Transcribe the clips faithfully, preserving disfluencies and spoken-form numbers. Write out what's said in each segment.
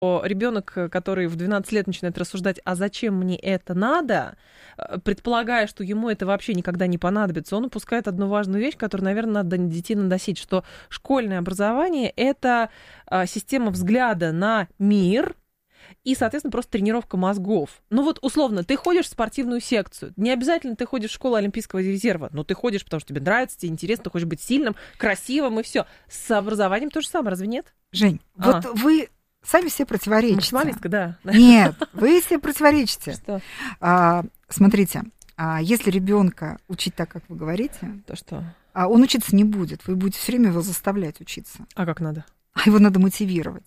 ребенок, который в двенадцать лет начинает рассуждать, а зачем мне это надо, предполагая, что ему это вообще никогда не понадобится, он упускает одну важную вещь, которую, наверное, надо детей надосить, что школьное образование — это система взгляда на мир и, соответственно, просто тренировка мозгов. Ну вот, условно, ты ходишь в спортивную секцию, не обязательно ты ходишь в школу Олимпийского резерва, но ты ходишь, потому что тебе нравится, тебе интересно, ты хочешь быть сильным, красивым и все. С образованием то же самое, разве нет? Жень, а. вот вы... Сами себе противоречите. Максималистка, да. Нет, вы себе противоречите. Что? А, смотрите, а если ребенка учить так, как вы говорите, то что? А он учиться не будет. Вы будете все время его заставлять учиться. А как надо? А его надо мотивировать.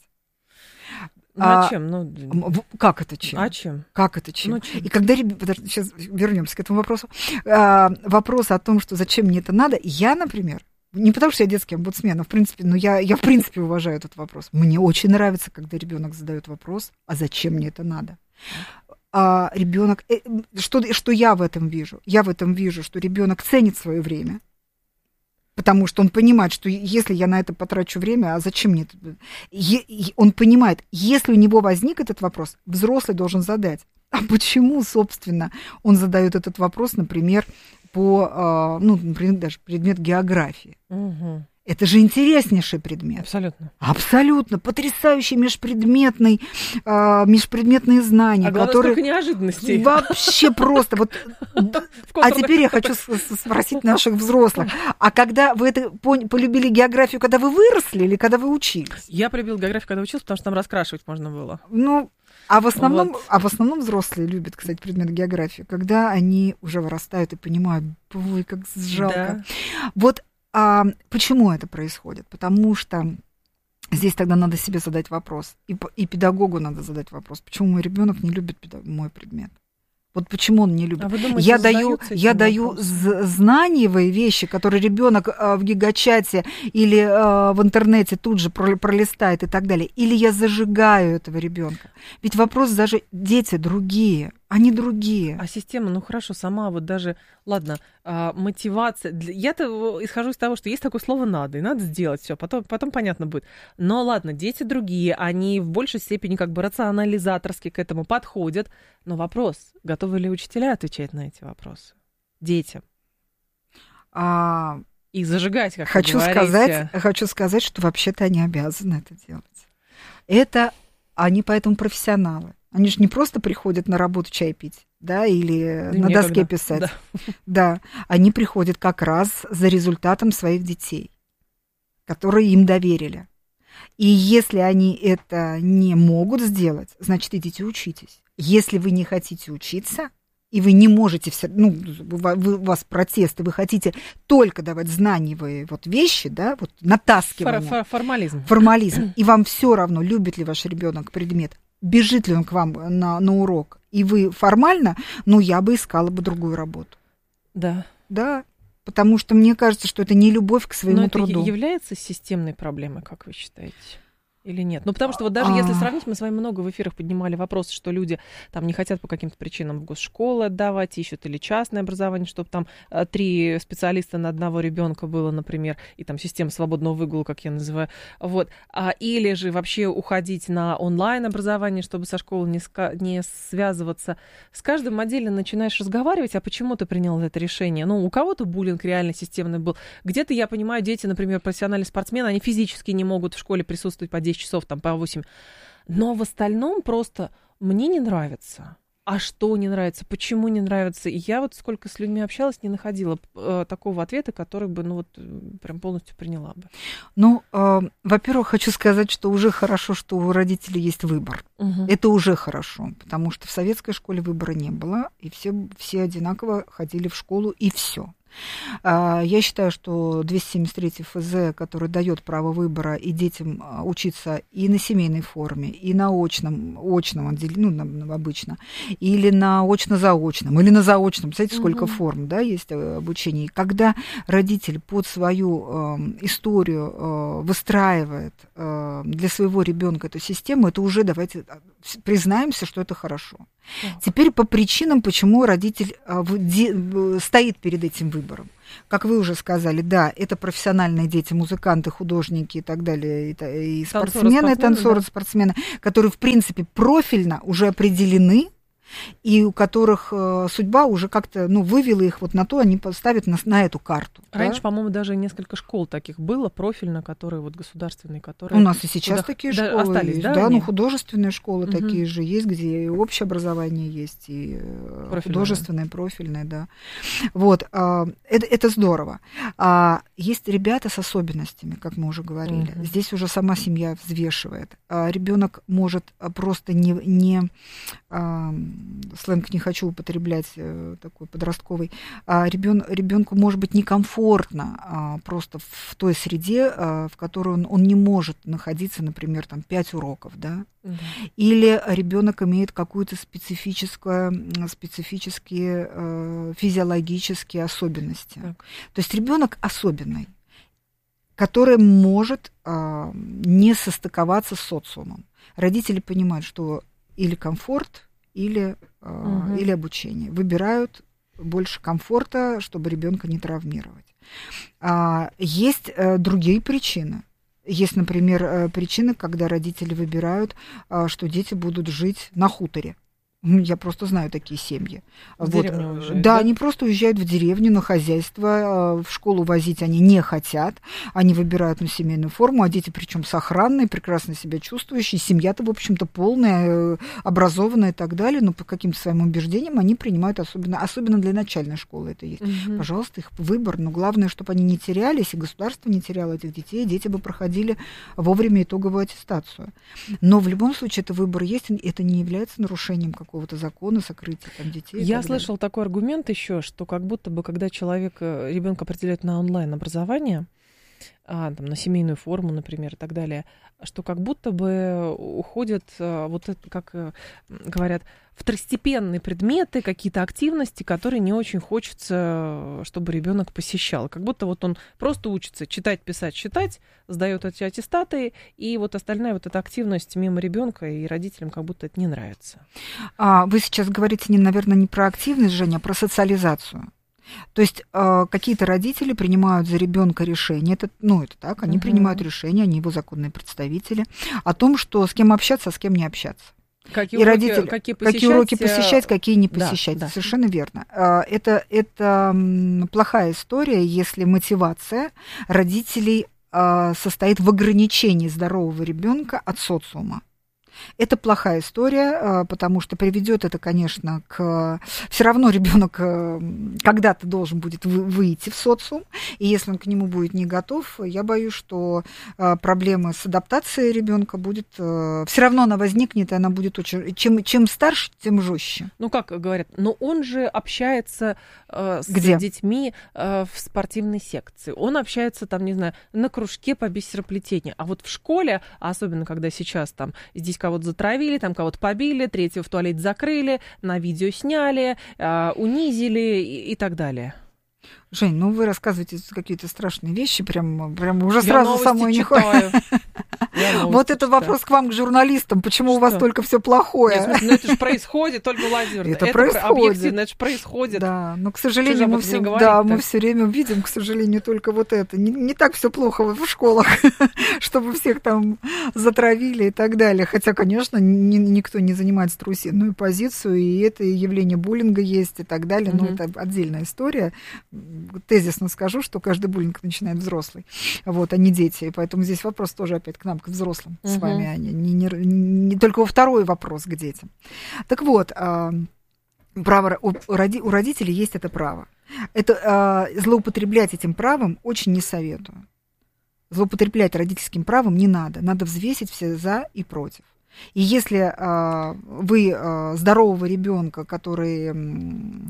Ну, а, а чем? Ну, как это чем? А чем? Как это чем? Ну, чем? И когда ребенок... Подожди, сейчас вернемся к этому вопросу. А, вопрос о том, что зачем мне это надо, я, например, не потому что я детский омбудсмен, а в принципе, ну я, я в принципе уважаю этот вопрос. Мне очень нравится, когда ребенок задает вопрос, а зачем мне это надо? А ребенок, что, что я в этом вижу? Я в этом вижу, что ребенок ценит свое время, потому что он понимает, что если я на это потрачу время, а зачем мне это? Он понимает, если у него возник этот вопрос, взрослый должен задать. А почему, собственно, он задает этот вопрос, например, по, ну, например, даже предмет географии. Угу. Это же интереснейший предмет. Абсолютно. Абсолютно. Потрясающий межпредметный, межпредметные знания. А главное, которые... сколько неожиданностей. Вообще просто. Вот... А теперь я хочу спросить наших взрослых. А когда вы это полюбили географию, когда вы выросли или когда вы учились? Я полюбила географию, когда училась, потому что там раскрашивать можно было. Ну... А в, основном, вот. а в основном взрослые любят, кстати, предмет географии, когда они уже вырастают и понимают, ой, как жалко. Да. Вот а, почему это происходит? Потому что здесь тогда надо себе задать вопрос. И, и педагогу надо задать вопрос, почему мой ребенок не любит мой предмет. Вот почему он не любит. А вы думаете, я даю, я даю знаниевые вещи, которые ребенок в гигачате или э, в интернете тут же пролистает и так далее. Или я зажигаю этого ребенка. Ведь вопрос даже дети другие, они другие. А система, ну хорошо, сама вот даже, ладно, а, мотивация. Я-то исхожу из того, что есть такое слово «надо», и надо сделать все, потом, потом понятно будет. Но ладно, дети другие, они в большей степени как бы рационализаторски к этому подходят. Но вопрос, готовы ли учителя отвечать на эти вопросы детям? А... И зажигать, как хочу вы говорите. сказать, хочу сказать, что вообще-то они обязаны это делать. Это они поэтому профессионалы. Они же не просто приходят на работу чай пить, да, или да на некогда. Доске писать. Да. да, они приходят как раз за результатом своих детей, которые им доверили. И если они это не могут сделать, значит, идите учитесь. Если вы не хотите учиться, и вы не можете, все, ну, вы, у вас протест, и вы хотите только давать знаниевые вот вещи, да, вот натаскивание. Фор- фор- формализм. Формализм. И вам все равно, любит ли ваш ребенок предмет, бежит ли он к вам на, на урок, и вы формально, ну, я бы искала бы другую работу. Да. Да, потому что мне кажется, что это не любовь к своему Но это труду. является системной проблемой, как вы считаете? Или нет? Ну, потому что вот даже если сравнить, мы с вами много в эфирах поднимали вопросы, что люди там не хотят по каким-то причинам в госшколы отдавать, ищут или частное образование, чтобы там три специалиста на одного ребенка было, например, и там система свободного выгула, как я называю, вот. А, или же вообще уходить на онлайн-образование, чтобы со школой не, ска- не связываться. С каждым отдельно начинаешь разговаривать, а почему ты принял это решение? Ну, у кого-то буллинг реально системный был. Где-то, я понимаю, дети, например, профессиональные спортсмены, они физически не могут в школе присутствовать по десять часов, там, по восемь. Но в остальном просто мне не нравится. А что не нравится? Почему не нравится? И я вот сколько с людьми общалась, не находила э, такого ответа, который бы, ну вот, прям полностью приняла бы. Ну, э, во-первых, хочу сказать, что уже хорошо, что у родителей есть выбор. Угу. Это уже хорошо, потому что в советской школе выбора не было, и все, все одинаково ходили в школу, и все. Я считаю, что двести семьдесят третий эф зэ, который дает право выбора и детям учиться и на семейной форме, и на очном, очном отделении, ну, обычно, или на очно-заочном, или на заочном. Представляете, сколько угу. форм, да, есть обучение. И когда родитель под свою э, историю э, выстраивает э, для своего ребенка эту систему, это уже, давайте признаемся, что это хорошо. Так. Теперь по причинам, почему родитель стоит перед этим выбором. Как вы уже сказали, да, это профессиональные дети, музыканты, художники и так далее, и, и спортсмены, танцоры, да. спортсмены, которые, в принципе, профильно уже определены, и у которых э, судьба уже как-то, ну, вывела их вот на то, они поставят на, на эту карту. Раньше, да? по-моему, даже несколько школ таких было, профильно, которые вот государственные, которые... У нас и сейчас куда... такие да, школы остались, есть, да, да, они? Ну, художественные школы угу. такие же есть, где и общее образование есть, и профильное. Художественное, профильное, да. Вот, э, это, это здорово. А есть ребята с особенностями, как мы уже говорили. Угу. Здесь уже сама семья взвешивает. А ребенок может просто не... не а, сленг не хочу употреблять такой подростковый, а ребен, ребенку может быть некомфортно а, просто в той среде, а, в которой он, он не может находиться, например, там пять уроков, да, mm-hmm. или ребенок имеет какую-то специфическую, специфические а, физиологические особенности. Так. То есть ребенок особенный, который может а, не состыковаться с социумом. Родители понимают, что или комфорт, или, угу. или обучение. Выбирают больше комфорта, чтобы ребенка не травмировать. Есть другие причины. Есть, например, причины, когда родители выбирают, что дети будут жить на хуторе. Я просто знаю такие семьи. В вот. деревню уезжают, да, да, они просто уезжают в деревню на хозяйство, в школу возить они не хотят, они выбирают на семейную форму, а дети причем сохранные, прекрасно себя чувствующие, семья-то, в общем-то, полная, образованная и так далее, но по каким-то своим убеждениям они принимают, особенно, особенно для начальной школы это есть. Угу. Пожалуйста, их выбор, но главное, чтобы они не терялись, и государство не теряло этих детей, и дети бы проходили вовремя итоговую аттестацию. Но в любом случае это выбор есть, и это не является нарушением какого какого-то закона, сокрытия там детей. Я слышал такой аргумент еще, что как будто бы, когда человек, ребенка определяют на онлайн-образование, а, там, на семейную форму, например, и так далее, что как будто бы уходят, вот это, как говорят, второстепенные предметы, какие-то активности, которые не очень хочется, чтобы ребенок посещал. Как будто вот он просто учится читать, писать, считать, сдает эти аттестаты, и вот остальная вот эта активность мимо ребенка, и родителям как будто это не нравится. А вы сейчас говорите, не, наверное, не про активность, Женя, а про социализацию. То есть э, какие-то родители принимают за ребенка решение, это, ну, это так, они uh-huh. принимают решение, они его законные представители, о том, что с кем общаться, а с кем не общаться. Какие, и уроки, родители, какие, посещать, какие уроки посещать, какие не посещать. Да, да. Совершенно верно. Это, это плохая история, если мотивация родителей состоит в ограничении здорового ребенка от социума. Это плохая история, потому что приведет это, конечно, к... Все равно ребенок когда-то должен будет выйти в социум, и если он к нему будет не готов, я боюсь, что проблема с адаптацией ребенка будет... Все равно она возникнет, и она будет очень... Чем, чем старше, тем жестче. Ну, как говорят, но он же общается э, с Где? детьми э, в спортивной секции. Он общается, там, не знаю, на кружке по бисероплетению. А вот в школе, особенно когда сейчас там здесь кого-то затравили, там кого-то побили, третьего в туалете закрыли, на видео сняли, э, унизили и, и так далее. Жень, ну вы рассказываете какие-то страшные вещи, прям, прям уже сразу Я самой не читаю. Вот это вопрос к вам, к журналистам, почему у вас только все плохое? Нет, ну это же происходит только в Ладерне. Это происходит. Объективно, это же происходит. Да, но, к сожалению, мы все, да, мы все время видим, к сожалению, только вот это. Не, не так все плохо в школах, чтобы всех там затравили и так далее. Хотя, конечно, ни, никто не занимает страусиную позицию, и это явление буллинга есть и так далее, но это отдельная история. Тезисно скажу, что каждый буллинг начинает взрослый, вот, а не дети. И поэтому здесь вопрос тоже опять к нам, к взрослым uh-huh. с вами, а не, не, не, не только во второй вопрос к детям. Так вот, право, у, у родителей есть это право. Это, злоупотреблять этим правом очень не советую. Злоупотреблять родительским правом не надо. Надо взвесить все за и против. И если вы здорового ребенка, который...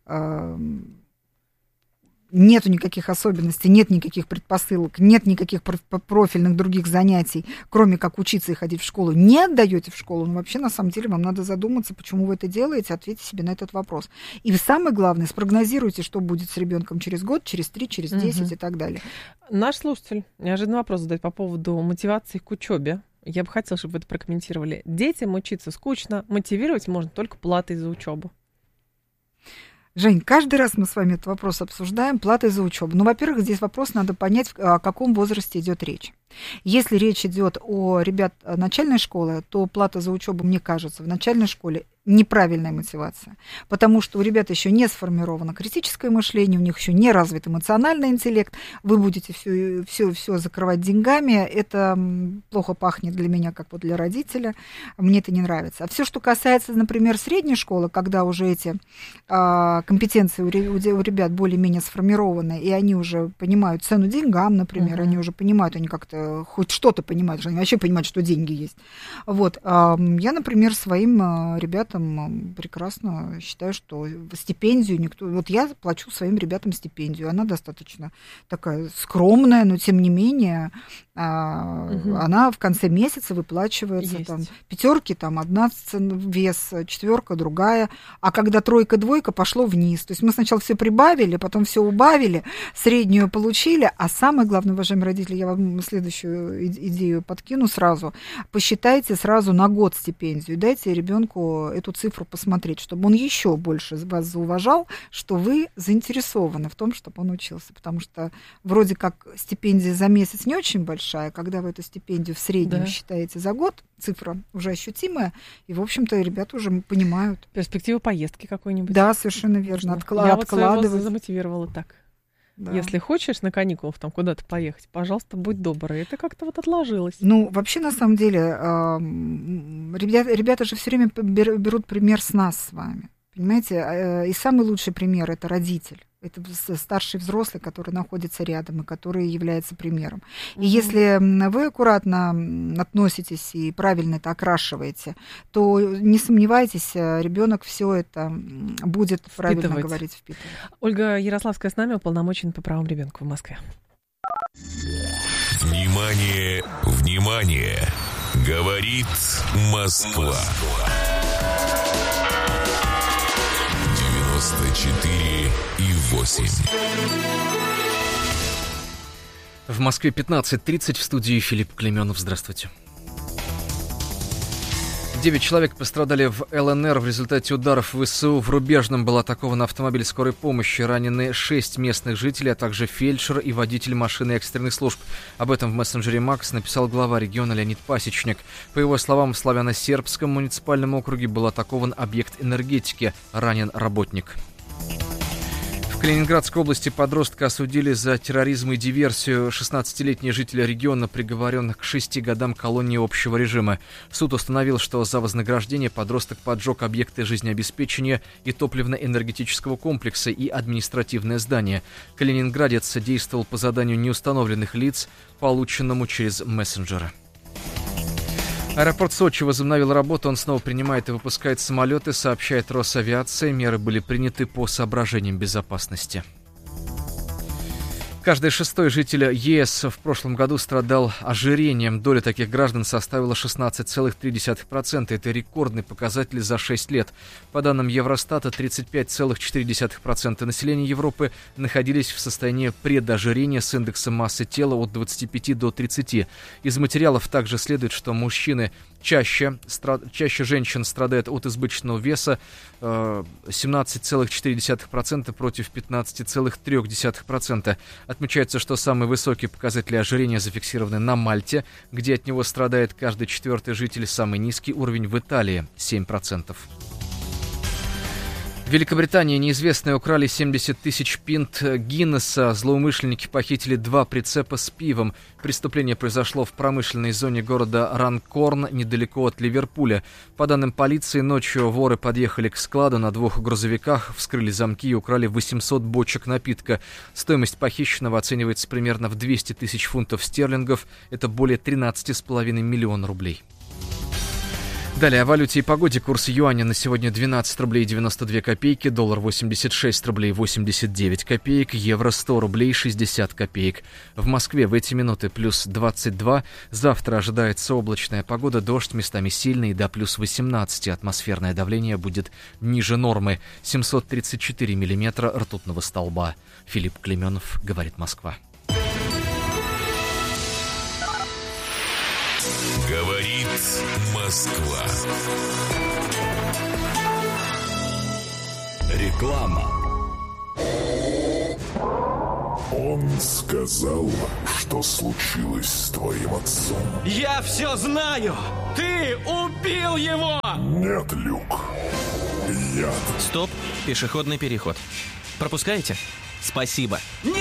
Нету никаких особенностей, нет никаких предпосылок, нет никаких профильных других занятий, кроме как учиться и ходить в школу, не отдаете в школу, ну, вообще, на самом деле, вам надо задуматься, почему вы это делаете, ответьте себе на этот вопрос. И самое главное, спрогнозируйте, что будет с ребенком через год, через три, через десять угу. и так далее. Наш слушатель неожиданный вопрос задает по поводу мотивации к учебе. Я бы хотела, чтобы вы это прокомментировали. Детям учиться скучно, мотивировать можно только платой за учебу. Жень, каждый раз мы с вами этот вопрос обсуждаем, платой за учебу. Ну, во-первых, здесь вопрос надо понять, о каком возрасте идет речь. Если речь идет о ребят начальной школы, то плата за учебу, мне кажется, в начальной школе неправильная мотивация, потому что у ребят еще не сформировано критическое мышление, у них еще не развит эмоциональный интеллект, вы будете все, все, все закрывать деньгами, это плохо пахнет для меня, как вот для родителя, мне это не нравится. А все, что касается, например, средней школы, когда уже эти а, компетенции у, у ребят более-менее сформированы, и они уже понимают цену деньгам, например, uh-huh. они уже понимают, они как-то хоть что-то понимают, что они вообще понимают, что деньги есть. Вот. А, я, например, своим ребятам прекрасно считаю, что стипендию никто... Вот я плачу своим ребятам стипендию. Она достаточно такая скромная, но тем не менее угу. она в конце месяца выплачивается. Там, пятерки, там одна вес, четверка другая. А когда тройка, двойка, пошло вниз. То есть мы сначала все прибавили, потом все убавили, среднюю получили. А самое главное, уважаемые родители, я вам следующую идею подкину сразу. Посчитайте сразу на год стипендию. Дайте ребенку эту цифру посмотреть, чтобы он еще больше вас зауважал, что вы заинтересованы в том, чтобы он учился. Потому что вроде как стипендия за месяц не очень большая, когда вы эту стипендию в среднем да. считаете за год, цифра уже ощутимая, и, в общем-то, ребята уже понимают. Перспектива поездки какой-нибудь. Да, совершенно верно. Откла- Я откладывать. вот своего замотивировала так. Да. Если хочешь на каникулах там куда-то поехать, пожалуйста, будь добрый. Это как-то вот отложилось. Ну, вообще, на самом деле, э, ребята, ребята же все время берут пример с нас с вами. Понимаете? И самый лучший пример – это родитель. Это старший взрослый, который находится рядом и который является примером. И mm-hmm. если вы аккуратно относитесь и правильно это окрашиваете, то не сомневайтесь, ребенок все это будет впитывать. Правильно говорить, впитывать. Ольга Ярославская с нами, уполномоченный по правам ребенка в Москве. Внимание, внимание! Говорит Москва. девяносто четыре и восемь. В Москве пятнадцать тридцать, в студии Филипп Клейменов. Здравствуйте. Девять человек пострадали в ЛНР в результате ударов ВСУ. В Рубежном был атакован автомобиль скорой помощи. Ранены шесть местных жителей, а также фельдшер и водитель машины экстренных служб. Об этом в мессенджере Макс написал глава региона Леонид Пасечник. По его словам, в Славяно-Сербском муниципальном округе был атакован объект энергетики. Ранен работник. В Калининградской области подростка осудили за терроризм и диверсию. шестнадцатилетний житель региона приговорен к шести годам колонии общего режима. Суд установил, что за вознаграждение подросток поджег объекты жизнеобеспечения и топливно-энергетического комплекса и административное здание. Калининградец действовал по заданию неустановленных лиц, полученному через мессенджеры. Аэропорт Сочи возобновил работу, он снова принимает и выпускает самолеты, сообщает Росавиация. Меры были приняты по соображениям безопасности. Каждый шестой житель ЕС в прошлом году страдал ожирением. Доля таких граждан составила шестнадцать целых три десятых процента. Это рекордный показатель за шесть лет. По данным Евростата, тридцать пять целых четыре десятых процента населения Европы находились в состоянии предожирения с индексом массы тела от двадцати пяти до тридцати. Из материалов также следует, что мужчины чаще, стра... чаще женщин страдают от избыточного веса, э, семнадцать целых четыре десятых процента против пятнадцать целых три десятых процента. Отмечается, что самые высокие показатели ожирения зафиксированы на Мальте, где от него страдает каждый четвертый житель. Самый низкий уровень в Италии – семь процентов. В Великобритании неизвестные украли семьдесят тысяч пинт Гиннесса. Злоумышленники похитили два прицепа с пивом. Преступление произошло в промышленной зоне города Ранкорн, недалеко от Ливерпуля. По данным полиции, ночью воры подъехали к складу на двух грузовиках, вскрыли замки и украли восемьсот бочек напитка. Стоимость похищенного оценивается примерно в двести тысяч фунтов стерлингов. Это более тринадцать целых пять десятых миллиона рублей. Далее о валюте и погоде. Курс юаня на сегодня двенадцать рублей девяносто две копейки, доллар восемьдесят шесть рублей восемьдесят девять копеек, евро сто рублей шестьдесят копеек. В Москве в эти минуты плюс двадцать два. Завтра ожидается облачная погода, дождь местами сильный до плюс восемнадцать. Атмосферное давление будет ниже нормы. семьсот тридцать четыре миллиметра ртутного столба. Филипп Клейменов, говорит Москва. Говорит Москва. Реклама. Он сказал, что случилось с твоим отцом. Я все знаю! Ты убил его! Нет, Люк. Яд. Стоп, пешеходный переход. Пропускаете? Спасибо. Нет!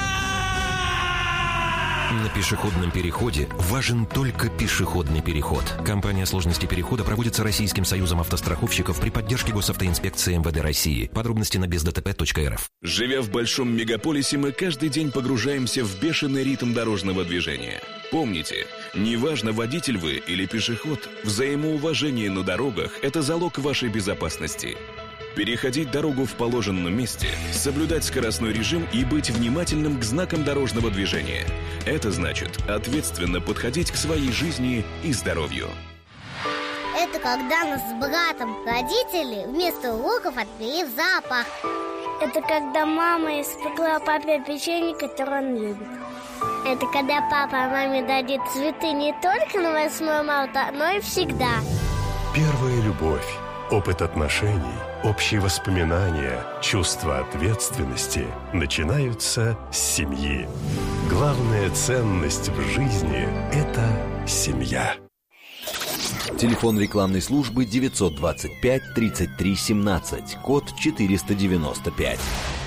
На пешеходном переходе важен только пешеходный переход. Компания сложности перехода проводится Российским союзом автостраховщиков при поддержке госавтоинспекции эм вэ дэ России. Подробности на без дэ тэ пэ точка эр эф. Живя в большом мегаполисе, мы каждый день погружаемся в бешеный ритм дорожного движения. Помните, неважно, водитель вы или пешеход, взаимоуважение на дорогах – это залог вашей безопасности. Переходить дорогу в положенном месте, соблюдать скоростной режим и быть внимательным к знакам дорожного движения. Это значит ответственно подходить к своей жизни и здоровью. Это когда нас с братом родители вместо уроков отвели в зоопарк. Это когда мама испекла папе печенье, которое он любит. Это когда папа маме дадит цветы не только на восьмое марта, но и всегда. Первая любовь, опыт отношений, общие воспоминания, чувство ответственности начинаются с семьи. Главная ценность в жизни – это семья. Телефон рекламной службы девятьсот двадцать пять тридцать три семнадцать, код четыреста девяносто пять.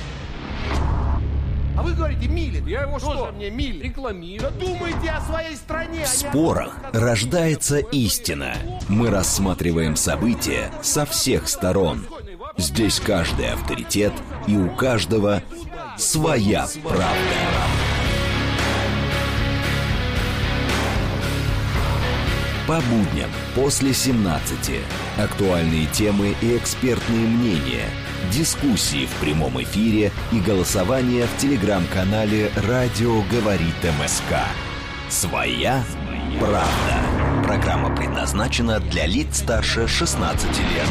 А вы говорите, Милин. Я его что? Тоже мне Милин. Рекламирую. Да думайте о своей стране. В спорах рождается истина. Мы рассматриваем события со всех сторон. Здесь каждый авторитет, и у каждого своя правда. По будням после семнадцати. Актуальные темы и экспертные мнения. Дискуссии в прямом эфире и голосование в телеграм-канале «Радио говорит МСК». Своя правда. Программа предназначена для лиц старше шестнадцати лет.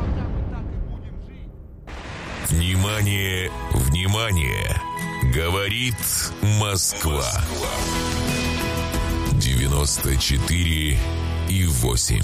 Внимание, внимание! Говорит Москва. девяносто четыре и восемь.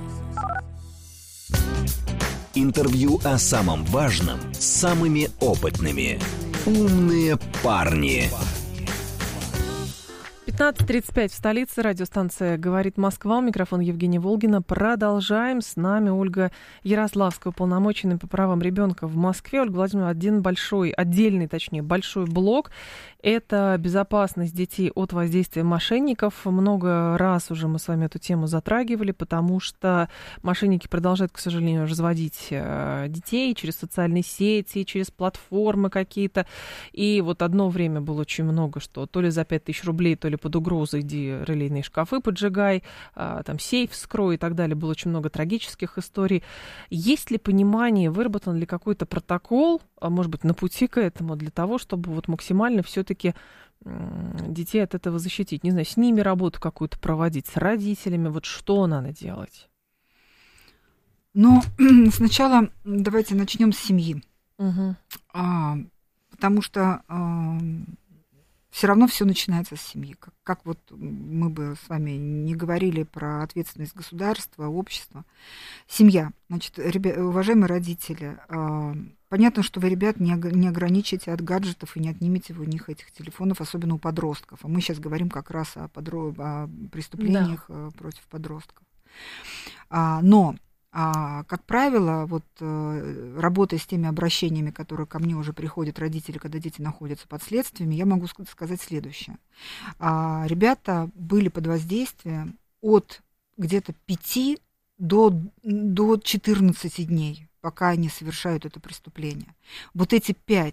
Интервью о самом важном с самыми опытными. Умные парни. пятнадцать тридцать пять в столице. Радиостанция «Говорит Москва». У микрофона Евгения Волгина. Продолжаем. С нами Ольга Ярославская, уполномоченная по правам ребенка в Москве. Ольга Владимировна, один большой, отдельный, точнее, большой блок. Это безопасность детей от воздействия мошенников. Много раз уже мы с вами эту тему затрагивали, потому что мошенники продолжают, к сожалению, разводить детей через социальные сети, через платформы какие-то. И вот одно время было очень много, что то ли за пять тысяч рублей, то ли под угрозой иди релейные шкафы поджигай, там сейф вскрой и так далее. Было очень много трагических историй. Есть ли понимание, выработан ли какой-то протокол, может быть, на пути к этому, для того, чтобы вот максимально все-таки детей от этого защитить? Не знаю, с ними работу какую-то проводить, с родителями, вот что надо делать? Ну, сначала давайте начнем с семьи. Угу. А, потому что а, все равно все начинается с семьи. Как, как вот мы бы с вами не говорили про ответственность государства, общества. Семья. Значит, ребя, уважаемые родители, а, понятно, что вы ребят не, не ограничите от гаджетов и не отнимете у них этих телефонов, особенно у подростков. А мы сейчас говорим как раз о, подро... о преступлениях да. против подростков. А, но А, как правило, вот, работая с теми обращениями, которые ко мне уже приходят родители, когда дети находятся под следствиями, я могу сказать следующее. А, ребята были под воздействием от где-то пяти до, до четырнадцати дней, пока они совершают это преступление. Вот эти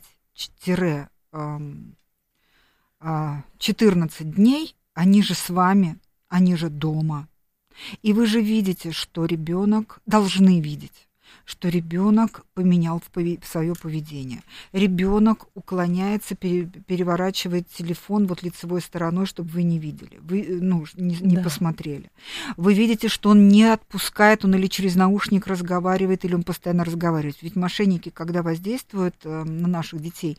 пять-четырнадцать дней, они же с вами, они же дома. И вы же видите, что ребенок, должны видеть, что ребенок поменял свое поведение. Ребенок уклоняется, переворачивает телефон вот лицевой стороной, чтобы вы не видели, вы ну, не, не да. посмотрели. Вы видите, что он не отпускает, он или через наушник разговаривает, или он постоянно разговаривает. Ведь мошенники, когда воздействуют на наших детей,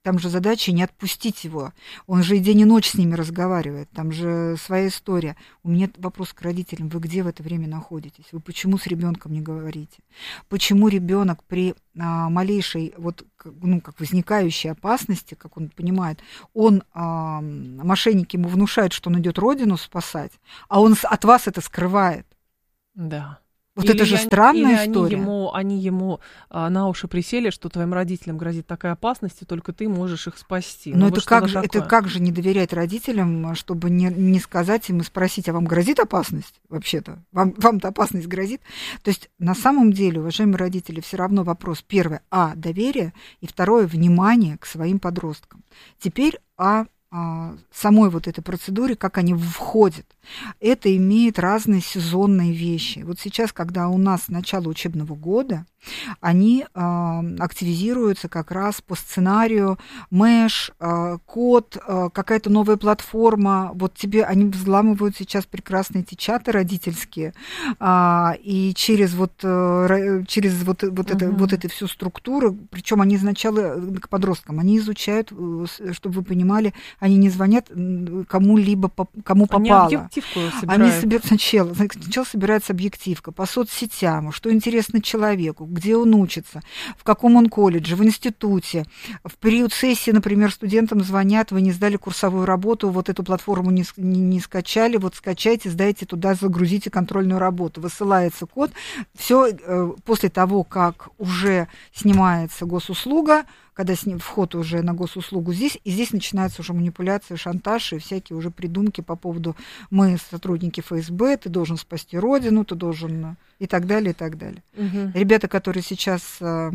там же задача не отпустить его. Он же и день, и ночь с ними разговаривает. Там же своя история. У меня вопрос к родителям. Вы где в это время находитесь? Вы почему с ребенком не говорите? Почему ребенок при а, малейшей, вот, ну, как возникающей опасности, как он понимает, он, а, мошенники ему внушают, что он идет родину спасать, а он от вас это скрывает? Да. Вот или это же они, странная или история. Они ему, они ему а, на уши присели, что твоим родителям грозит такая опасность, и только ты можешь их спасти. Но ну, это вот как, же, такое. это как же не доверять родителям, чтобы не, не сказать им и спросить, а вам грозит опасность вообще-то? Вам, вам-то опасность грозит? То есть на самом деле, уважаемые родители, все равно вопрос первый, а, доверие, и второе, внимание к своим подросткам. Теперь о самой вот этой процедуре, как они входят. Это имеет разные сезонные вещи. Вот сейчас, когда у нас начало учебного года, они э, активизируются как раз по сценарию Мэш, э, код, э, какая-то новая платформа. Вот тебе они взламывают сейчас прекрасные эти чаты родительские, э, и через вот, э, через вот, вот, uh-huh. это, вот эту всю структуру, причем они сначала к подросткам, они изучают, чтобы вы понимали, они не звонят кому-либо, кому попало. Они объективку собирают. Они собирают сначала, сначала собирается объективка по соцсетям, что интересно человеку, где он учится, в каком он колледже, в институте. В период сессии, например, студентам звонят, вы не сдали курсовую работу, вот эту платформу не, не, не скачали, вот скачайте, сдайте туда, загрузите контрольную работу. Высылается код. Все э, после того, как уже снимается госуслуга, когда с ним вход уже на госуслугу здесь, и здесь начинается уже манипуляция, шантаж и всякие уже придумки по поводу «мы сотрудники эф эс бэ», ты должен спасти родину, ты должен... и так далее, и так далее. Угу. Ребята, которые сейчас э,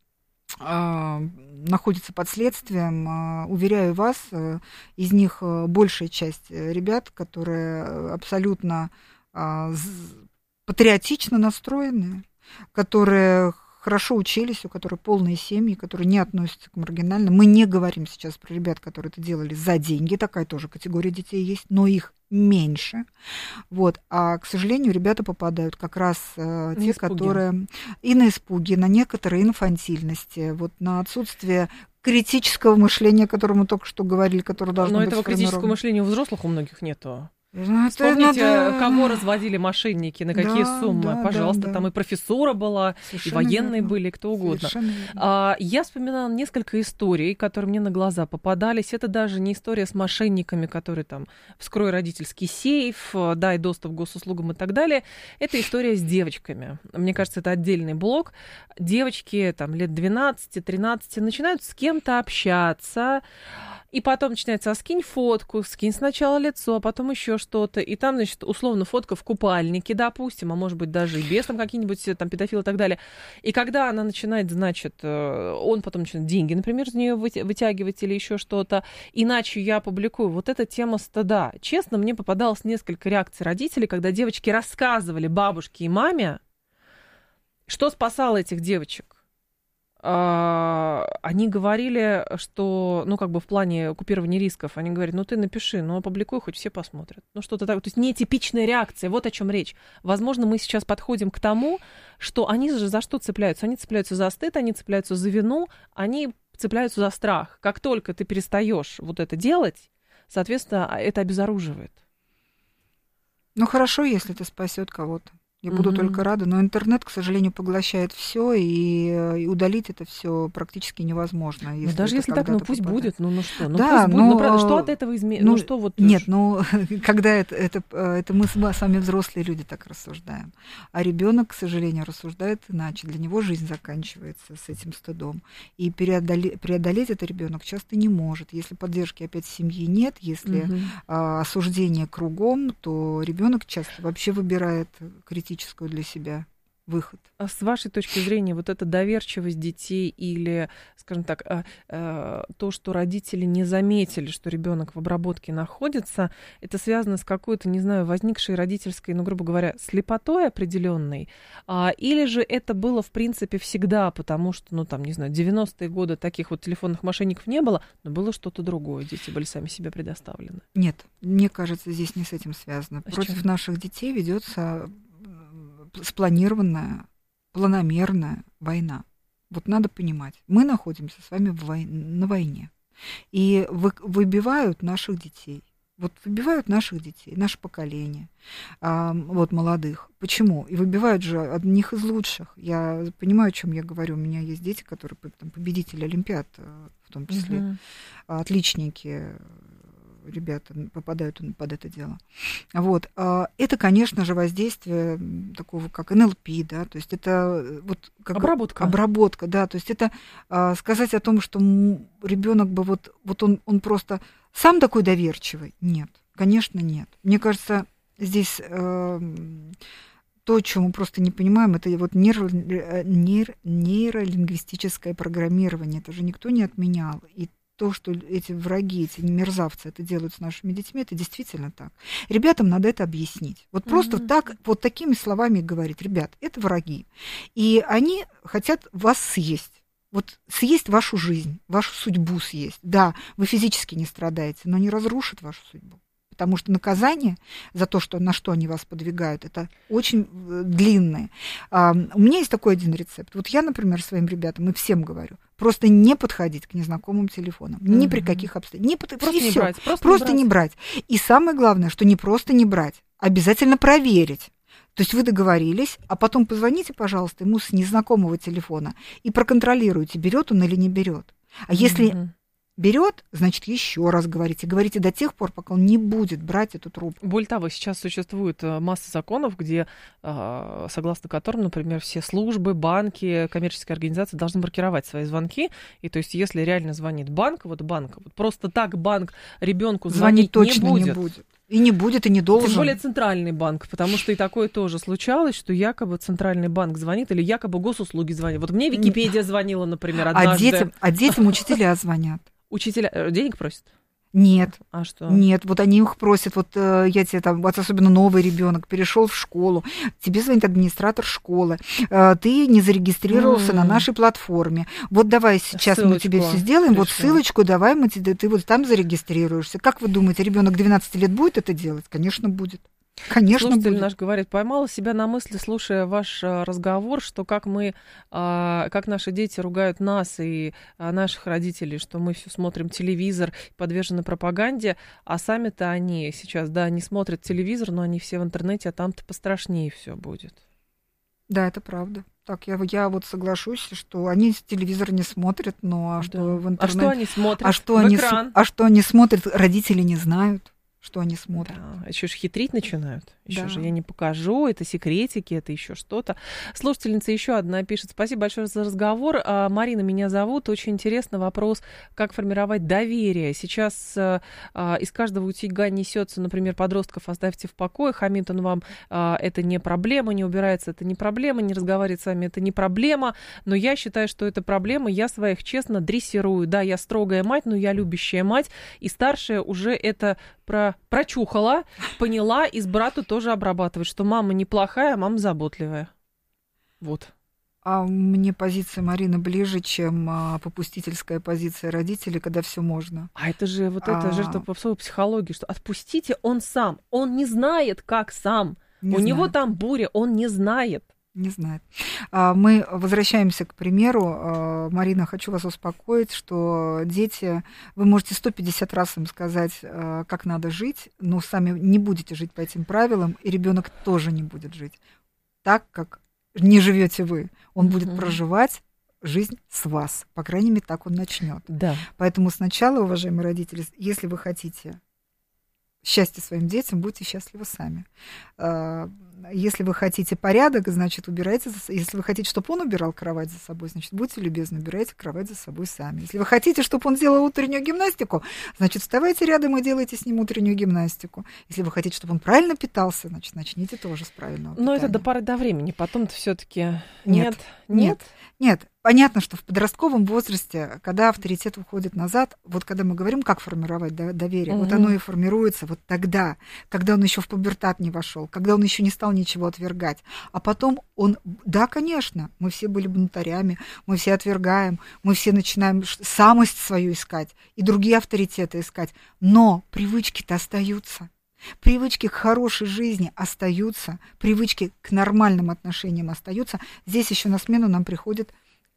э, находятся под следствием, э, уверяю вас, э, из них э, большая часть ребят, которые абсолютно э, патриотично настроены, которые... хорошо учились, у которых полные семьи, которые не относятся к маргинальным. Мы не говорим сейчас про ребят, которые это делали за деньги. Такая тоже категория детей есть, но их меньше. Вот. А, к сожалению, ребята попадают как раз э, те, испуги. которые... И на испуги, на некоторые инфантильности, вот, на отсутствие критического мышления, о котором мы только что говорили, которое должно но быть этого критического мышления у взрослых у многих нету. Ну, вспомните, надо... кого разводили мошенники, на какие да, суммы. Да, Пожалуйста, да, да. там и профессура была, совершенно и военные верно. Были, кто угодно. А, я вспоминала несколько историй, которые мне на глаза попадались. Это даже не история с мошенниками, которые там вскрой родительский сейф, дай доступ к госуслугам и так далее. Это история с девочками. Мне кажется, это отдельный блок. Девочки там лет двенадцать-тринадцать начинают с кем-то общаться. И потом начинается, а скинь фотку, скинь сначала лицо, а потом еще что-то. И там, значит, условно, фотка в купальнике, допустим, а может быть, даже и без там какие-нибудь там педофилы и так далее. И когда она начинает, значит, он потом начинает деньги, например, из нее вытягивать или еще что-то, иначе я публикую. Вот эта тема стыда. Честно, мне попадалось несколько реакций родителей, когда девочки рассказывали бабушке и маме, что спасало этих девочек. Они говорили, что, ну, как бы в плане купирования рисков, они говорят, ну, ты напиши, ну, опубликуй, хоть все посмотрят. Ну, что-то такое. То есть нетипичная реакция, вот о чем речь. Возможно, мы сейчас подходим к тому, что они же за что цепляются? Они цепляются за стыд, они цепляются за вину, они цепляются за страх. Как только ты перестаешь вот это делать, соответственно, это обезоруживает. Ну, хорошо, если это спасет кого-то. Я буду mm-hmm. только рада, но интернет, к сожалению, поглощает все, и, и удалить это все практически невозможно. Если даже если так, ну пусть попадает. Будет, ну, ну что, ну да, пусть но, будет, ну правда, что от этого изменится? Ну, ну что вот? Нет, ну когда это, это, это мы с вами взрослые люди так рассуждаем, а ребенок, к сожалению, рассуждает иначе. Для него жизнь заканчивается с этим стыдом, и преодолеть, преодолеть это ребенок часто не может. Если поддержки опять семьи нет, если mm-hmm. а, осуждение кругом, то ребенок часто вообще выбирает критическую для себя выход. А с вашей точки зрения, вот эта доверчивость детей или, скажем так, то, что родители не заметили, что ребенок в обработке находится, это связано с какой-то, не знаю, возникшей родительской, ну, грубо говоря, слепотой определенной, или же это было, в принципе, всегда, потому что, ну, там, не знаю, девяностые годы таких вот телефонных мошенников не было, но было что-то другое, дети были сами себе предоставлены. Нет, мне кажется, здесь не с этим связано. А Против наших детей ведется спланированная, планомерная война. Вот надо понимать, мы находимся с вами в вой... на войне. И вы, выбивают наших детей. Вот выбивают наших детей, наше поколение, а, вот молодых. Почему? И выбивают же одних из лучших. Я понимаю, о чем я говорю. У меня есть дети, которые там, победители Олимпиад, в том числе, угу. отличники, ребята попадают под это дело. Вот. Это, конечно же, воздействие такого, как эн эл пи, да, то есть это вот как обработка. Обработка, да, то есть это сказать о том, что ребенок бы вот, вот он, он просто сам такой доверчивый. Нет, конечно, нет. Мне кажется, здесь э, то, что мы просто не понимаем, это вот нейро, нейро, нейролингвистическое программирование. Это же никто не отменял. И то, что эти враги, эти мерзавцы это делают с нашими детьми, это действительно так. Ребятам надо это объяснить. Вот просто mm-hmm. так, вот такими словами говорить: ребят, это враги. И они хотят вас съесть. Вот съесть вашу жизнь, вашу судьбу съесть. Да, вы физически не страдаете, но не разрушит вашу судьбу. Потому что наказание за то, что, на что они вас подвигают, это очень длинное. А, у меня есть такой один рецепт. Вот я, например, своим ребятам и всем говорю: просто не подходить к незнакомым телефонам. Mm-hmm. Ни при каких обстоятельствах. Не под... Просто, не брать, просто, просто не брать. не брать. И самое главное, что не просто не брать, обязательно проверить. То есть вы договорились, а потом позвоните, пожалуйста, ему с незнакомого телефона и проконтролируйте, берет он или не берет. А mm-hmm. если берет, значит, еще раз говорите. Говорите до тех пор, пока он не будет брать эту трубку. Более того, сейчас существует масса законов, где, согласно которым, например, все службы, банки, коммерческие организации должны маркировать свои звонки. И то есть, если реально звонит банк, вот банк, вот просто так банк ребенку звонить, звонить точно не будет. Не будет. И не будет, и не должен. Тем более центральный банк, потому что и такое тоже случалось, что якобы центральный банк звонит или якобы госуслуги звонят. Вот мне Википедия звонила, например, однажды. А детям, а детям учителя звонят. Учителя денег просят? Нет. А что? Нет, вот они их просят, вот э, я тебе там, вот особенно новый ребенок перешел в школу, тебе звонит администратор школы, э, ты не зарегистрировался mm. на нашей платформе. Вот давай сейчас ссылочку мы тебе все сделаем, пришло. Вот ссылочку давай, мы тебе, ты вот там зарегистрируешься. Как вы думаете, ребенок двенадцати лет будет это делать? Конечно, будет. Конечно, слушатель будет. наш говорит: поймала себя на мысли, слушая ваш разговор, что как мы, как наши дети ругают нас и наших родителей, что мы все смотрим телевизор, подвержены пропаганде, а сами-то они сейчас, да, не смотрят телевизор, но они все в интернете, а там-то пострашнее все будет. Да, это правда. Так, я, я вот соглашусь, что они телевизор не смотрят, но а что да. в интернете... А что они смотрят? А что в они, экран? А что они смотрят, родители не знают. Что они смотрят. Да, еще же хитрить начинают. Еще да. же я не покажу, это секретики, это еще что-то. Слушательница еще одна пишет: спасибо большое за разговор. А, Марина меня зовут. Очень интересный вопрос, как формировать доверие. Сейчас а, из каждого утюга несется, например, подростков оставьте в покое, хамит он вам, а, это не проблема, не убирается, это не проблема, не разговаривает с вами, это не проблема. Но я считаю, что это проблема. Я своих честно дрессирую. Да, я строгая мать, но я любящая мать. И старшая уже это про прочухала, поняла, и с брату тоже обрабатывает, что мама неплохая, а мама заботливая. Вот. А мне позиция Марины ближе, чем а, попустительская позиция родителей, когда все можно. А это же вот а... это жертва попсовой психологии, что отпустите, он сам, он не знает, как сам. Не У знает. него там буря, он не знает. Не знает. Мы возвращаемся к примеру. Марина, хочу вас успокоить, что дети, вы можете сто пятьдесят раз им сказать, как надо жить, но сами не будете жить по этим правилам, и ребенок тоже не будет жить так, как не живете вы. Он mm-hmm. будет проживать жизнь с вас. По крайней мере, так он начнет. Да. Поэтому сначала, уважаемые родители, если вы хотите счастья своим детям, будьте счастливы сами. Если вы хотите порядок, значит, убирайте. За... Если вы хотите, чтобы он убирал кровать за собой, значит, будьте любезны, убирайте кровать за собой сами. Если вы хотите, чтобы он делал утреннюю гимнастику, значит, вставайте рядом и делайте с ним утреннюю гимнастику. Если вы хотите, чтобы он правильно питался, значит, начните тоже с правильного питания. Но это до поры до времени. Потом-то все-таки нет. Нет. Нет. Нет. Понятно, что в подростковом возрасте, когда авторитет уходит назад, вот когда мы говорим, как формировать доверие, угу. вот оно и формируется вот тогда, когда он еще в пубертат не вошел, когда он еще не стал ничего отвергать. А потом он, да, конечно, мы все были бунтарями, мы все отвергаем, мы все начинаем самость свою искать и другие авторитеты искать, но привычки-то остаются. Привычки к хорошей жизни остаются, привычки к нормальным отношениям остаются. Здесь еще на смену нам приходит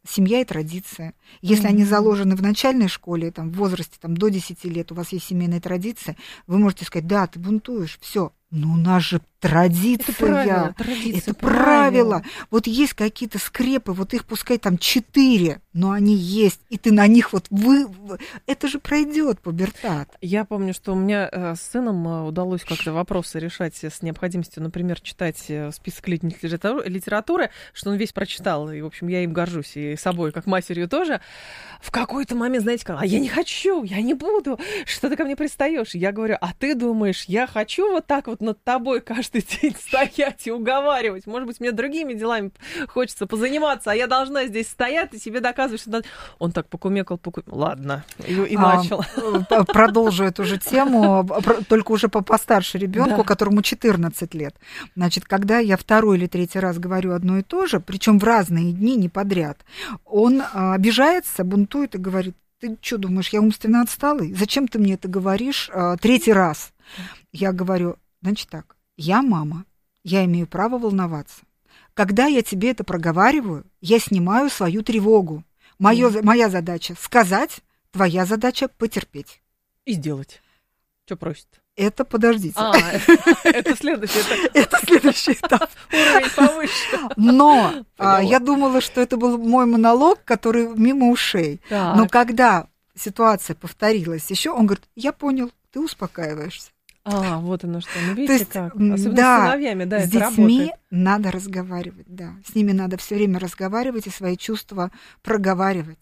семья и традиция. Если mm-hmm. они заложены в начальной школе, там, в возрасте там, до десяти лет, у вас есть семейные традиции, вы можете сказать, да, ты бунтуешь, все. Но у нас же традиция. Это правило. Традиция, это правило. правило. Вот есть какие-то скрепы, вот их пускай там четыре, но они есть, и ты на них вот вы... Это же пройдет пубертат. Я помню, что у меня э, с сыном э, удалось как-то вопросы решать с необходимостью, например, читать э, список летних литературы, что он весь прочитал, и, в общем, я им горжусь, и собой, как матерью тоже. В какой-то момент, знаете, как, а я не хочу, я не буду, что ты ко мне пристаешь? Я говорю, а ты думаешь, я хочу вот так вот над тобой каждый день стоять и уговаривать? Может быть, мне другими делами хочется позаниматься, а я должна здесь стоять и себе доказывать, что... Он так покумекал, покумекал. Ладно, и, и а, начал. Продолжу эту же тему, только уже постарше ребенку, да. которому четырнадцать лет. Значит, когда я второй или третий раз говорю одно и то же, причем в разные дни, не подряд, он обижается, бунтует и говорит, ты что думаешь, я умственно отсталый? Зачем ты мне это говоришь третий раз? Я говорю, значит так, я мама, я имею право волноваться. Когда я тебе это проговариваю, я снимаю свою тревогу. Моё, mm. Моя задача сказать, твоя задача потерпеть. И сделать. Что просит? Это подождите. А, это следующий этап. Это следующий этап. Уровень повыше. Но я думала, что это был мой монолог, который мимо ушей. Но когда ситуация повторилась еще, он говорит, я понял, ты успокаиваешься. А, вот оно что. Ну, видите, есть, как. Особенно да, с сыновьями, да, с это детьми работает. Надо разговаривать, да. С ними надо все время разговаривать и свои чувства проговаривать.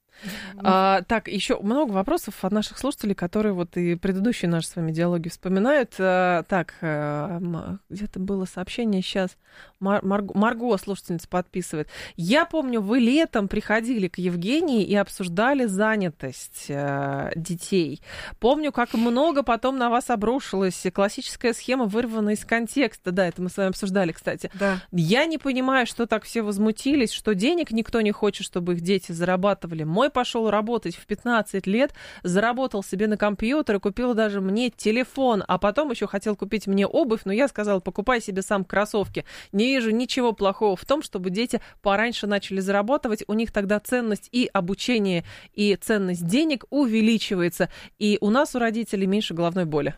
А, так, еще много вопросов от наших слушателей, которые вот и предыдущие наши с вами диалоги вспоминают. А, так, а, где-то было сообщение сейчас. Мар- Марго, Марго, слушательница, подписывает. Я помню, вы летом приходили к Евгении и обсуждали занятость а, детей. Помню, как много потом на вас обрушилось. Классическая схема вырвана из контекста. Да, это мы с вами обсуждали, кстати. Да. Я не понимаю, что так все возмутились, что денег никто не хочет, чтобы их дети зарабатывали. Мой пошел работать в пятнадцать лет, заработал себе на компьютер и купил даже мне телефон, а потом еще хотел купить мне обувь, но я сказала, покупай себе сам кроссовки. Не вижу ничего плохого в том, чтобы дети пораньше начали зарабатывать, у них тогда ценность и обучения, и ценность денег увеличивается, и у нас, у родителей, меньше головной боли.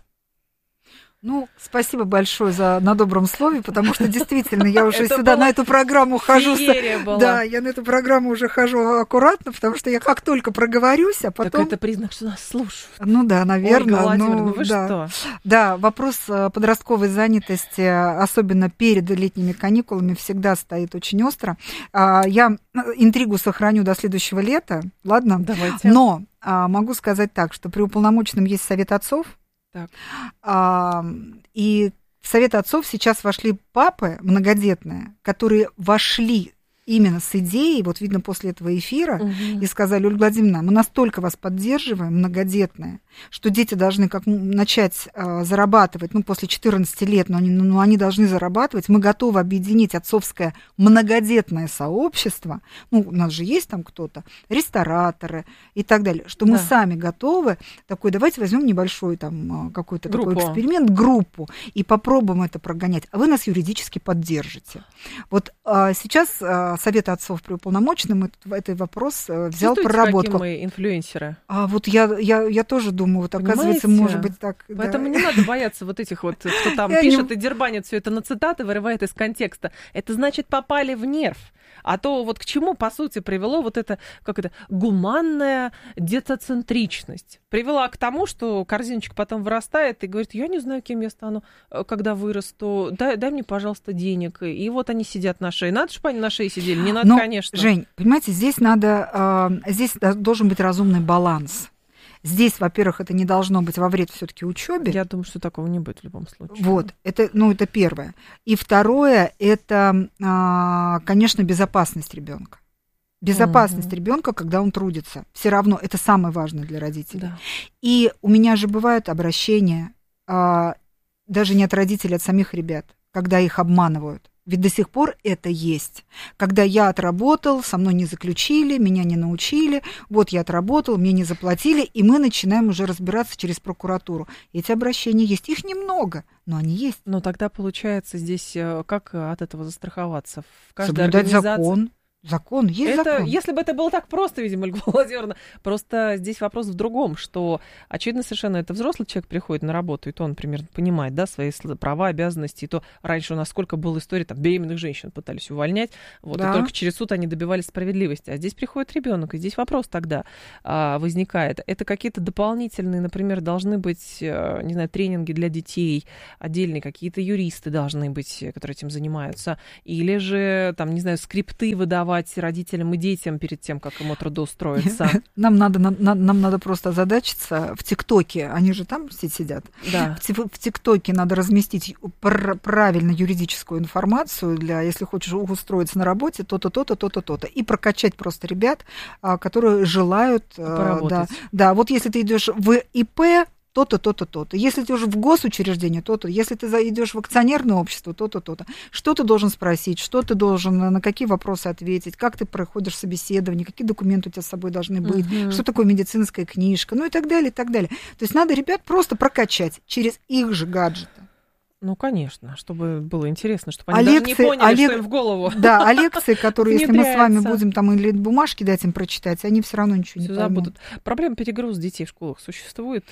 Ну, спасибо большое за на добром слове, потому что действительно я уже сюда на эту программу хожу. Да, я на эту программу уже хожу аккуратно, потому что я как только проговорюсь, а потом. Так это признак, что нас слушают. Ну да, наверное. Ольга Владимировна, ну, вы да. что? Да, вопрос подростковой занятости, особенно перед летними каникулами, всегда стоит очень остро. Я интригу сохраню до следующего лета, ладно? Давайте. Но могу сказать так, что при уполномоченном есть совет отцов. Так. А, и в совет отцов сейчас вошли папы многодетные, которые вошли именно с идеей, вот видно после этого эфира, угу. и сказали, Ольга Владимировна, мы настолько вас поддерживаем, многодетные, что дети должны как начать а, зарабатывать, ну, после четырнадцати лет, но они, ну, они должны зарабатывать, мы готовы объединить отцовское многодетное сообщество, ну, у нас же есть там кто-то, рестораторы и так далее, что мы да. сами готовы, такой, давайте возьмем небольшой там какой-то группу. Такой эксперимент, группу, и попробуем это прогонять, а вы нас юридически поддержите. Вот а, сейчас а, Совет отцов при уполномоченном этот, этот вопрос взял Чувствуете, проработку. Какие мы инфлюенсеры? А вот я, я, я тоже думаю, вот оказывается, Понимаете? Может быть так. Поэтому да. не надо бояться вот этих вот, кто там я пишет не... и дербанит все это на цитаты, вырывает из контекста. Это значит попали в нерв. А то вот к чему, по сути, привело вот это, как это, гуманная детоцентричность. Привела к тому, что корзиночка потом вырастает и говорит, я не знаю, кем я стану, когда вырасту, дай, дай мне, пожалуйста, денег. И вот они сидят на шее. Надо, чтобы они на шее сидели? Не надо, Но, конечно. Жень, понимаете, здесь надо, э, здесь должен быть разумный баланс. Здесь, во-первых, это не должно быть во вред все-таки учебе. Я думаю, что такого не будет в любом случае. Вот, это, ну, это первое. И второе, это, конечно, безопасность ребенка. Безопасность угу. ребенка, когда он трудится. Все равно это самое важное для родителей. Да. И у меня же бывают обращения, даже не от родителей, а от самих ребят, когда их обманывают. Ведь до сих пор это есть. Когда я отработал, со мной не заключили, меня не научили, вот я отработал, мне не заплатили, и мы начинаем уже разбираться через прокуратуру. Эти обращения есть. Их немного, но они есть. Но тогда, получается, здесь как от этого застраховаться? В каждой Соблюдать организации... закон. Закон, есть это, закон. Если бы это было так просто, видимо, Ольга Владимировна, просто здесь вопрос в другом, что, очевидно, совершенно это взрослый человек приходит на работу, и то он примерно понимает, да, свои права, обязанности, и то раньше у нас сколько было историй, там, беременных женщин пытались увольнять, вот, да. И только через суд они добивались справедливости. А здесь приходит ребенок, и здесь вопрос тогда а, возникает. Это какие-то дополнительные, например, должны быть, не знаю, тренинги для детей, отдельные какие-то юристы должны быть, которые этим занимаются, или же, там, не знаю, скрипты выдавать родителям и детям перед тем, как ему трудоустроиться. Нам надо, нам, нам надо просто озадачиться в ТикТоке, они же там все сидят. Да. В, в ТикТоке надо разместить пр- правильно юридическую информацию для, если хочешь устроиться на работе, то-то, то-то, то-то, то-то. И прокачать просто ребят, которые желают... Поработать. Да, да, вот если ты идешь в ИП, то-то, то-то, то-то. Если ты уже в госучреждение, то-то. Если ты идешь в акционерное общество, то-то, то-то. Что ты должен спросить, что ты должен, на какие вопросы ответить, как ты проходишь собеседование, какие документы у тебя с собой должны быть, uh-huh. что такое медицинская книжка, ну и так далее, и так далее. То есть надо ребят просто прокачать через их же гаджеты. Ну, конечно, чтобы было интересно, чтобы они а даже лекции, не поняли, а лек... что им в голову. Да, а лекции, которые, если мы с вами будем там или бумажки дать им прочитать, они все равно ничего Всё не поймут. забудут. Проблема перегруза детей в школах существует?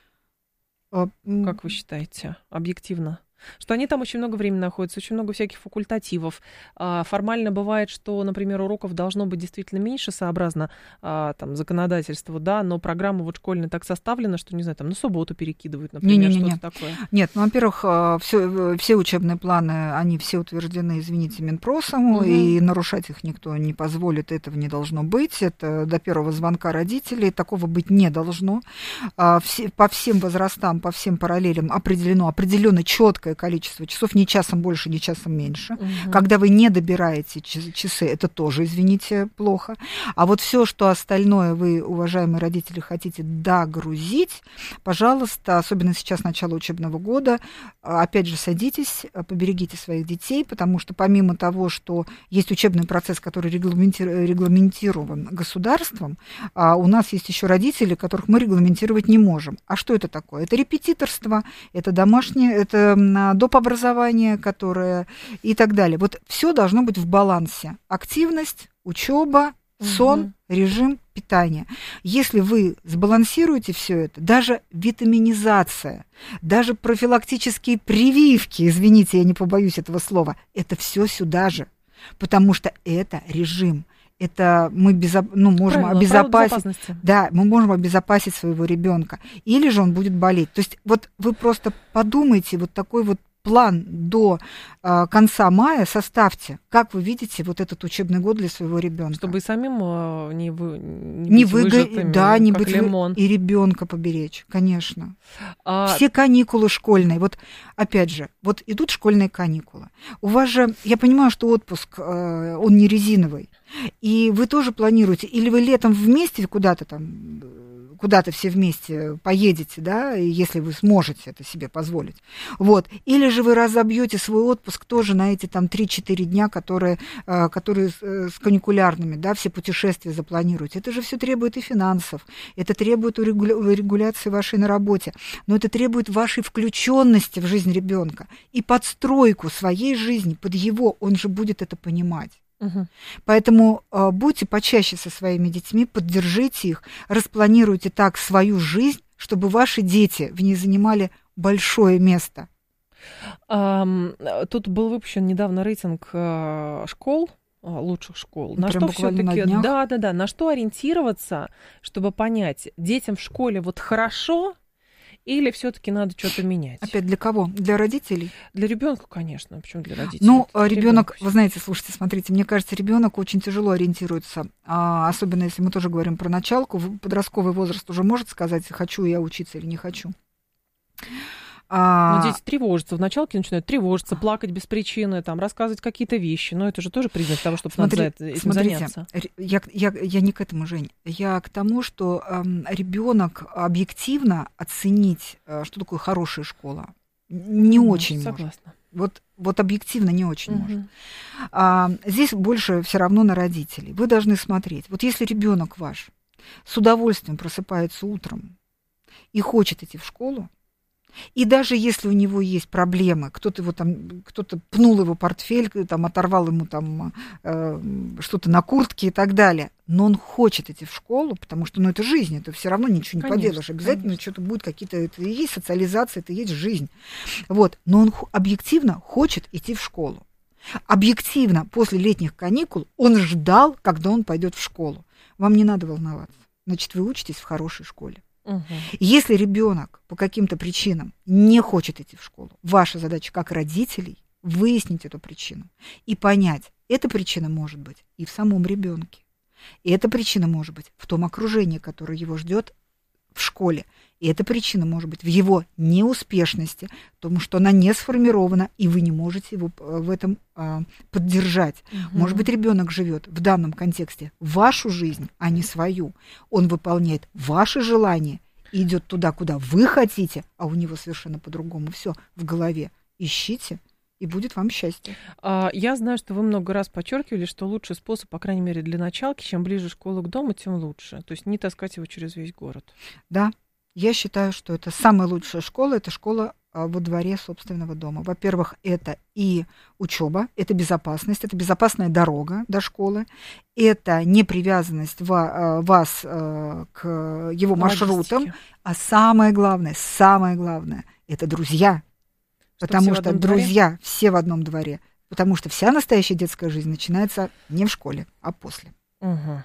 Как вы считаете, объективно? Что они там очень много времени находятся, очень много всяких факультативов. А, формально бывает, что, например, уроков должно быть действительно меньше, сообразно а, там, законодательству, да, но программа вот школьная так составлена, что, не знаю, там на субботу перекидывают, например, Не-не-не-не. что-то такое. Нет, ну, во-первых, все, все учебные планы, они все утверждены, извините, Минпросом, угу. и нарушать их никто не позволит, этого не должно быть. Это до первого звонка родителей, такого быть не должно. А, все, по всем возрастам, по всем параллелям определено, определенно четкое количество часов, ни часом больше, ни часом меньше. Угу. Когда вы не добираете часы, это тоже, извините, плохо. А вот все, что остальное вы, уважаемые родители, хотите догрузить, пожалуйста, особенно сейчас начало учебного года, опять же, садитесь, поберегите своих детей, потому что помимо того, что есть учебный процесс, который регламентирован государством, у нас есть еще родители, которых мы регламентировать не можем. А что это такое? Это репетиторство, это домашнее, это доп. Образование, которое и так далее. Вот все должно быть в балансе. Активность, учеба, сон, угу. режим питания. Если вы сбалансируете все это, даже витаминизация, даже профилактические прививки, извините, я не побоюсь этого слова, это все сюда же, потому что это режим. Это мы безо... ну, можем правило, обезопасить, да, мы можем обезопасить своего ребенка, или же он будет болеть. То есть вот вы просто подумайте, вот такой вот план до э, конца мая составьте, как вы видите вот этот учебный год для своего ребенка, чтобы и самим э, не, вы, не, не быть выго... выжатыми, да, не как быть лимон. И ребенка поберечь, конечно. А... Все каникулы школьные, вот опять же, вот идут школьные каникулы. У вас же, я понимаю, что отпуск э, он не резиновый. И вы тоже планируете, или вы летом вместе куда-то там, куда-то все вместе поедете, да, если вы сможете это себе позволить. Вот. Или же вы разобьете свой отпуск тоже на эти там три-четыре дня, которые, которые с каникулярными, да, все путешествия запланируете. Это же все требует и финансов, это требует регуляции вашей на работе, но это требует вашей включенности в жизнь ребенка и подстройку своей жизни под его, он же будет это понимать. Угу. Поэтому э, будьте почаще со своими детьми, поддержите их, распланируйте так свою жизнь, чтобы ваши дети в ней занимали большое место. Um, тут был выпущен недавно рейтинг uh, школ, uh, лучших школ. Ну, на что все-таки, да, да, да, на что ориентироваться, чтобы понять, детям в школе вот хорошо. Или все-таки надо что-то менять? Опять для кого? Для родителей? Для ребенка, конечно. Почему для родителей? Ну, ребенок, вы знаете, слушайте, смотрите, мне кажется, ребенок очень тяжело ориентируется, а, особенно если мы тоже говорим про началку. Подростковый возраст уже может сказать, хочу я учиться или не хочу. А... Но дети тревожатся. В началке начинают тревожиться, плакать без причины, там, рассказывать какие-то вещи. Но это же тоже признак того, чтобы Смотри, надо этим смотрите, заняться. Я, я, я не к этому, Жень. Я к тому, что э, ребенок объективно оценить, э, что такое хорошая школа, не ну, очень согласна. может. Вот, вот объективно не очень угу. может. А, здесь больше все равно на родителей. Вы должны смотреть. Вот если ребенок ваш с удовольствием просыпается утром и хочет идти в школу, И даже если у него есть проблемы, кто-то его там, кто-то пнул его портфель, там, оторвал ему там э, что-то на куртке и так далее, но он хочет идти в школу, потому что, ну, это жизнь, это все равно ничего не конечно, поделаешь. Обязательно конечно. Что-то будет, какие-то, это и есть социализация, это и есть жизнь. Вот. Но он объективно хочет идти в школу. Объективно, после летних каникул он ждал, когда он пойдет в школу. Вам не надо волноваться. Значит, вы учитесь в хорошей школе. Угу. Если ребенок по каким-то причинам не хочет идти в школу, ваша задача как родителей выяснить эту причину и понять, эта причина может быть и в самом ребенке, и эта причина может быть в том окружении, которое его ждет в школе, и эта причина может быть в его неуспешности, потому что она не сформирована, и вы не можете его в этом а, поддержать. Угу. Может быть, ребенок живет в данном контексте вашу жизнь, а не свою. Он выполняет ваши желания и идет туда, куда вы хотите, а у него совершенно по-другому все в голове. Ищите, и будет вам счастье. Я знаю, что вы много раз подчеркивали, что лучший способ, по крайней мере, для началки, чем ближе школа к дому, тем лучше. То есть не таскать его через весь город. Да. Я считаю, что это самая лучшая школа, это школа во дворе собственного дома. Во-первых, это и учеба, это безопасность, это безопасная дорога до школы, это не привязанность вас к его маршрутам, а самое главное, самое главное, это друзья. Что потому что друзья дворе? Все в одном дворе. Потому что вся настоящая детская жизнь начинается не в школе, а после. Угу.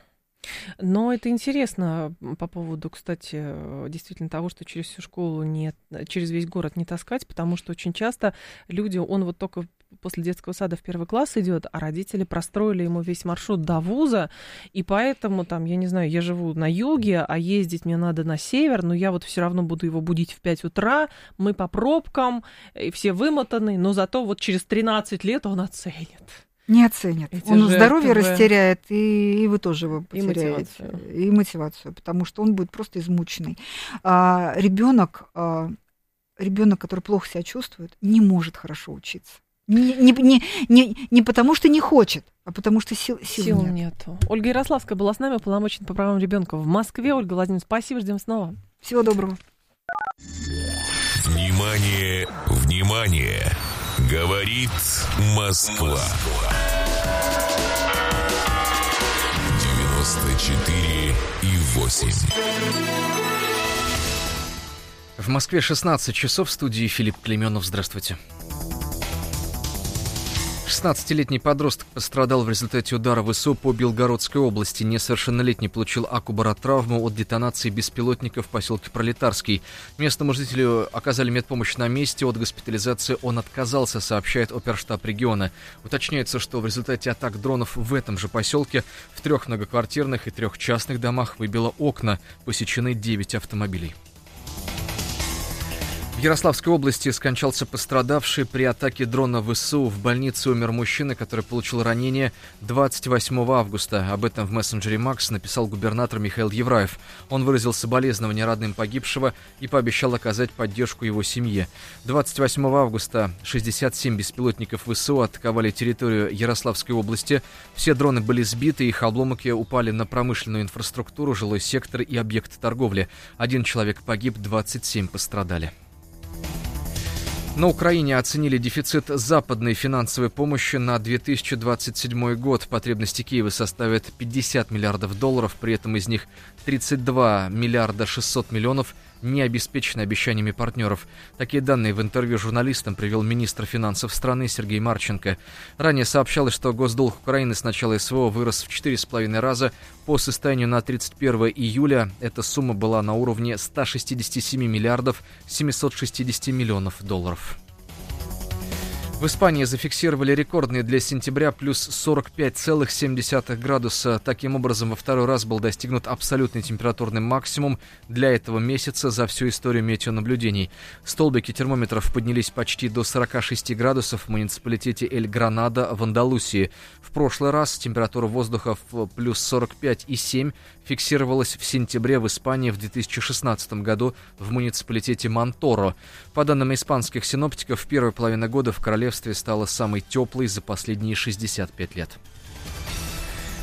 Но это интересно по поводу, кстати, действительно того, что через всю школу, не, через весь город не таскать, потому что очень часто люди, он вот только после детского сада в первый класс идет, а родители простроили ему весь маршрут до вуза, и поэтому там, я не знаю, я живу на юге, а ездить мне надо на север, но я вот все равно буду его будить в пять утра, мы по пробкам, и все вымотаны, но зато вот через тринадцать лет он оценит. Не оценит. Эти он жертвы... здоровье растеряет, и, и вы тоже его потеряете. И мотивацию. И мотивацию, потому что он будет просто измученный. А, ребенок, а, ребенок, который плохо себя чувствует, не может хорошо учиться. Не, не, не, не, не потому что не хочет, а потому что сил, сил, сил нет. нету. Ольга Ярославская была с нами, уполномоченная по правам ребенка в Москве. Ольга Владимировна, спасибо, ждем снова. Всего доброго. Внимание, внимание! Говорит Москва. девяносто четыре и восемь. В Москве шестнадцать часов, в студии Филипп Клейменов. Здравствуйте. шестнадцатилетний подросток пострадал в результате удара ВСУ по Белгородской области. Несовершеннолетний получил акубаротравму от детонации беспилотника в поселке Пролетарский. Местному жителю оказали медпомощь на месте. От госпитализации он отказался, сообщает оперштаб региона. Уточняется, что в результате атак дронов в этом же поселке в трех многоквартирных и трех частных домах выбило окна. Посечены девять автомобилей. В Ярославской области скончался пострадавший при атаке дрона ВСУ. В больнице умер мужчина, который получил ранение двадцать восьмого августа. Об этом в мессенджере Макс написал губернатор Михаил Евраев. Он выразил соболезнования родным погибшего и пообещал оказать поддержку его семье. двадцать восьмого августа шестьдесят семь беспилотников ВСУ атаковали территорию Ярославской области. Все дроны были сбиты, их обломки упали на промышленную инфраструктуру, жилой сектор и объект торговли. Один человек погиб, двадцать семь пострадали. На Украине оценили дефицит западной финансовой помощи на две тысячи двадцать седьмой год. Потребности Киева составят пятьдесят миллиардов долларов, при этом из них тридцать два миллиарда шестьсот миллионов не обеспечены обещаниями партнеров. Такие данные в интервью журналистам привел министр финансов страны Сергей Марченко. Ранее сообщалось, что госдолг Украины с начала СВО вырос в четыре с половиной раза. По состоянию на тридцать первое июля эта сумма была на уровне ста шестидесяти семи миллиардов семисот шестидесяти миллионов долларов. В Испании зафиксировали рекордные для сентября плюс сорок пять целых семь десятых градуса. Таким образом, во второй раз был достигнут абсолютный температурный максимум для этого месяца за всю историю метеонаблюдений. Столбики термометров поднялись почти до сорока шести градусов в муниципалитете Эль-Гранада в Андалусии. В прошлый раз температура воздуха в плюс сорок пять и семь фиксировалась в сентябре в Испании в две тысячи шестнадцатом году в муниципалитете Монторо. По данным испанских синоптиков, первая половина года в королевстве стала самой теплой за последние шестьдесят пять лет.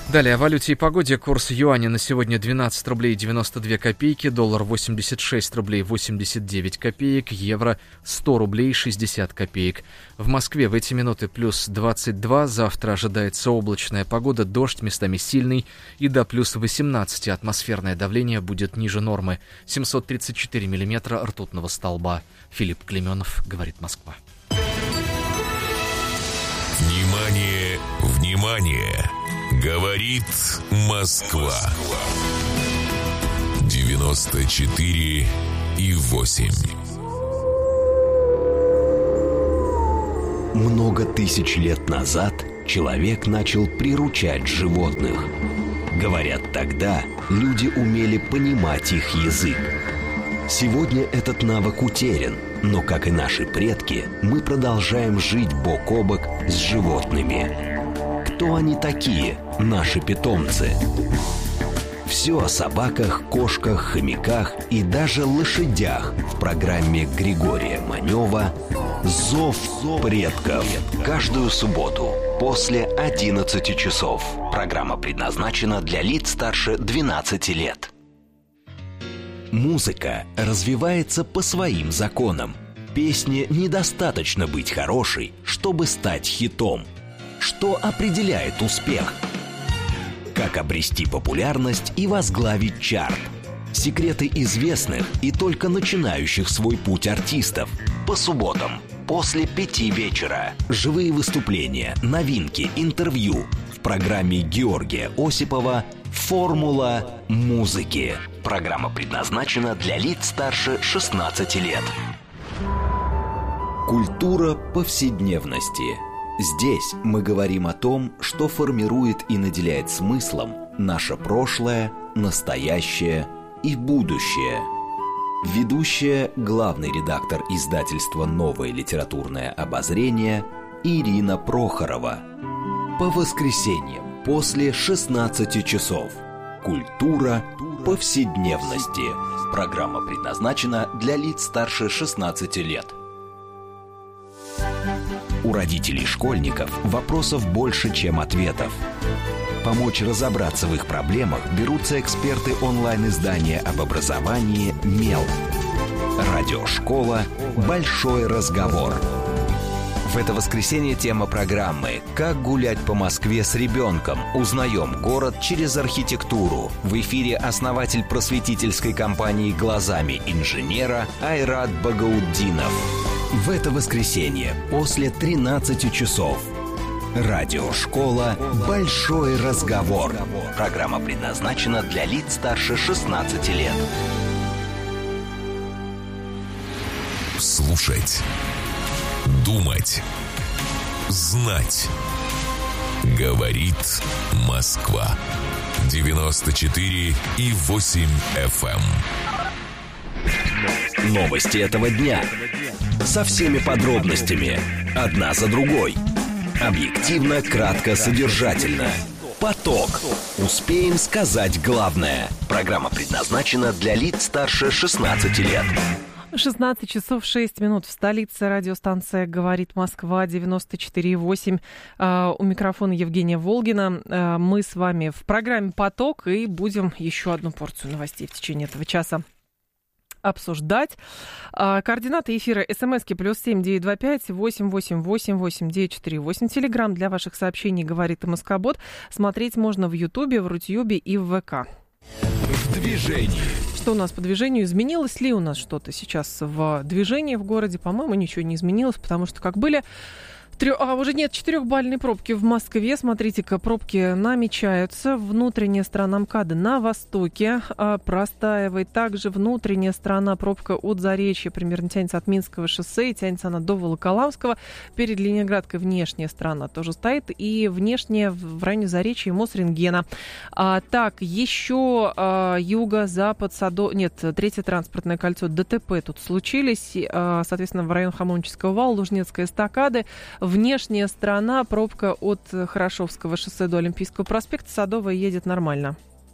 Далее о валюте и погоде. Курс юаня на сегодня двенадцать рублей девяносто две копейки, доллар восемьдесят шесть рублей восемьдесят девять копеек, евро сто рублей шестьдесят копеек. В Москве в эти минуты плюс двадцать два, завтра ожидается облачная погода, дождь местами сильный и до плюс восемнадцать. Атмосферное давление будет ниже нормы. семьсот тридцать четыре миллиметра ртутного столба. Филипп Клеменов, говорит Москва. Внимание, внимание! Говорит Москва. девяносто четыре и восемь. Много тысяч лет назад человек начал приручать животных. Говорят, тогда люди умели понимать их язык. Сегодня этот навык утерян, но, как и наши предки, мы продолжаем жить бок о бок с животными. Кто они такие, наши питомцы? Все о собаках, кошках, хомяках и даже лошадях в программе Григория Манева «Зов предков». Каждую субботу после одиннадцати часов. Программа предназначена для лиц старше двенадцати лет. Музыка развивается по своим законам. Песне недостаточно быть хорошей, чтобы стать хитом. Что определяет успех? Как обрести популярность и возглавить чарт? Секреты известных и только начинающих свой путь артистов. По субботам после пяти вечера. Живые выступления, новинки, интервью. В программе Георгия Осипова «Формула музыки». Программа предназначена для лиц старше шестнадцати лет. Культура повседневности. Здесь мы говорим о том, что формирует и наделяет смыслом наше прошлое, настоящее и будущее. Ведущая, главный редактор издательства «Новое литературное обозрение» Ирина Прохорова. По воскресеньям после шестнадцати часов. Культура повседневности. Программа предназначена для лиц старше шестнадцати лет. У родителей школьников вопросов больше, чем ответов. Помочь разобраться в их проблемах берутся эксперты онлайн-издания об образовании «Мел». Радиошкола «Большой разговор». В это воскресенье тема программы «Как гулять по Москве с ребенком? Узнаем город через архитектуру». В эфире основатель просветительской компании «Глазами инженера» Айрат Багаутдинов. В это воскресенье после тринадцати часов. Радиошкола «Большой разговор». Программа предназначена для лиц старше шестнадцати лет. Слушать. Думать. Знать. Говорит Москва. девяносто четыре и восемь эф эм. Новости этого дня. Со всеми подробностями. Одна за другой. Объективно, кратко, содержательно. Поток. Успеем сказать главное. Программа предназначена для лиц старше шестнадцати лет. шестнадцать часов шесть минут в столице. Радиостанция «Говорит Москва», девяносто четыре и восемь. Uh, у микрофона Евгения Волгина. Uh, мы с вами в программе «Поток» и будем еще одну порцию новостей в течение этого часа обсуждать. А, координаты эфира: смски плюс семь девять два пять восемь восемь восемь восемь девять четыре восемь. Телеграм для ваших сообщений «Говорит МСК-бот». Смотреть можно в Ютубе, в Рутюбе и в ВК. В движении. Что у нас по движению? Изменилось ли у нас что-то сейчас в движении в городе? По-моему, ничего не изменилось, потому что как были... Трё... А, уже нет четырехбальной пробки в Москве. Смотрите-ка, пробки намечаются. Внутренняя сторона МКАДа на востоке а, простаивает. Также внутренняя сторона, пробка от Заречья примерно тянется от Минского шоссе и тянется она до Волоколамского. Перед Ленинградкой внешняя сторона тоже стоит. И внешняя в районе Заречья и Мосрентгена. А, так, еще а, юго-запад, Садо... Нет, третье транспортное кольцо, ДТП тут случились. А, соответственно, в район Хамовнического вала, Лужнецкой эстакады. Внешняя сторона, пробка от Хорошевского шоссе до Олимпийского проспекта. Садовая едет нормально.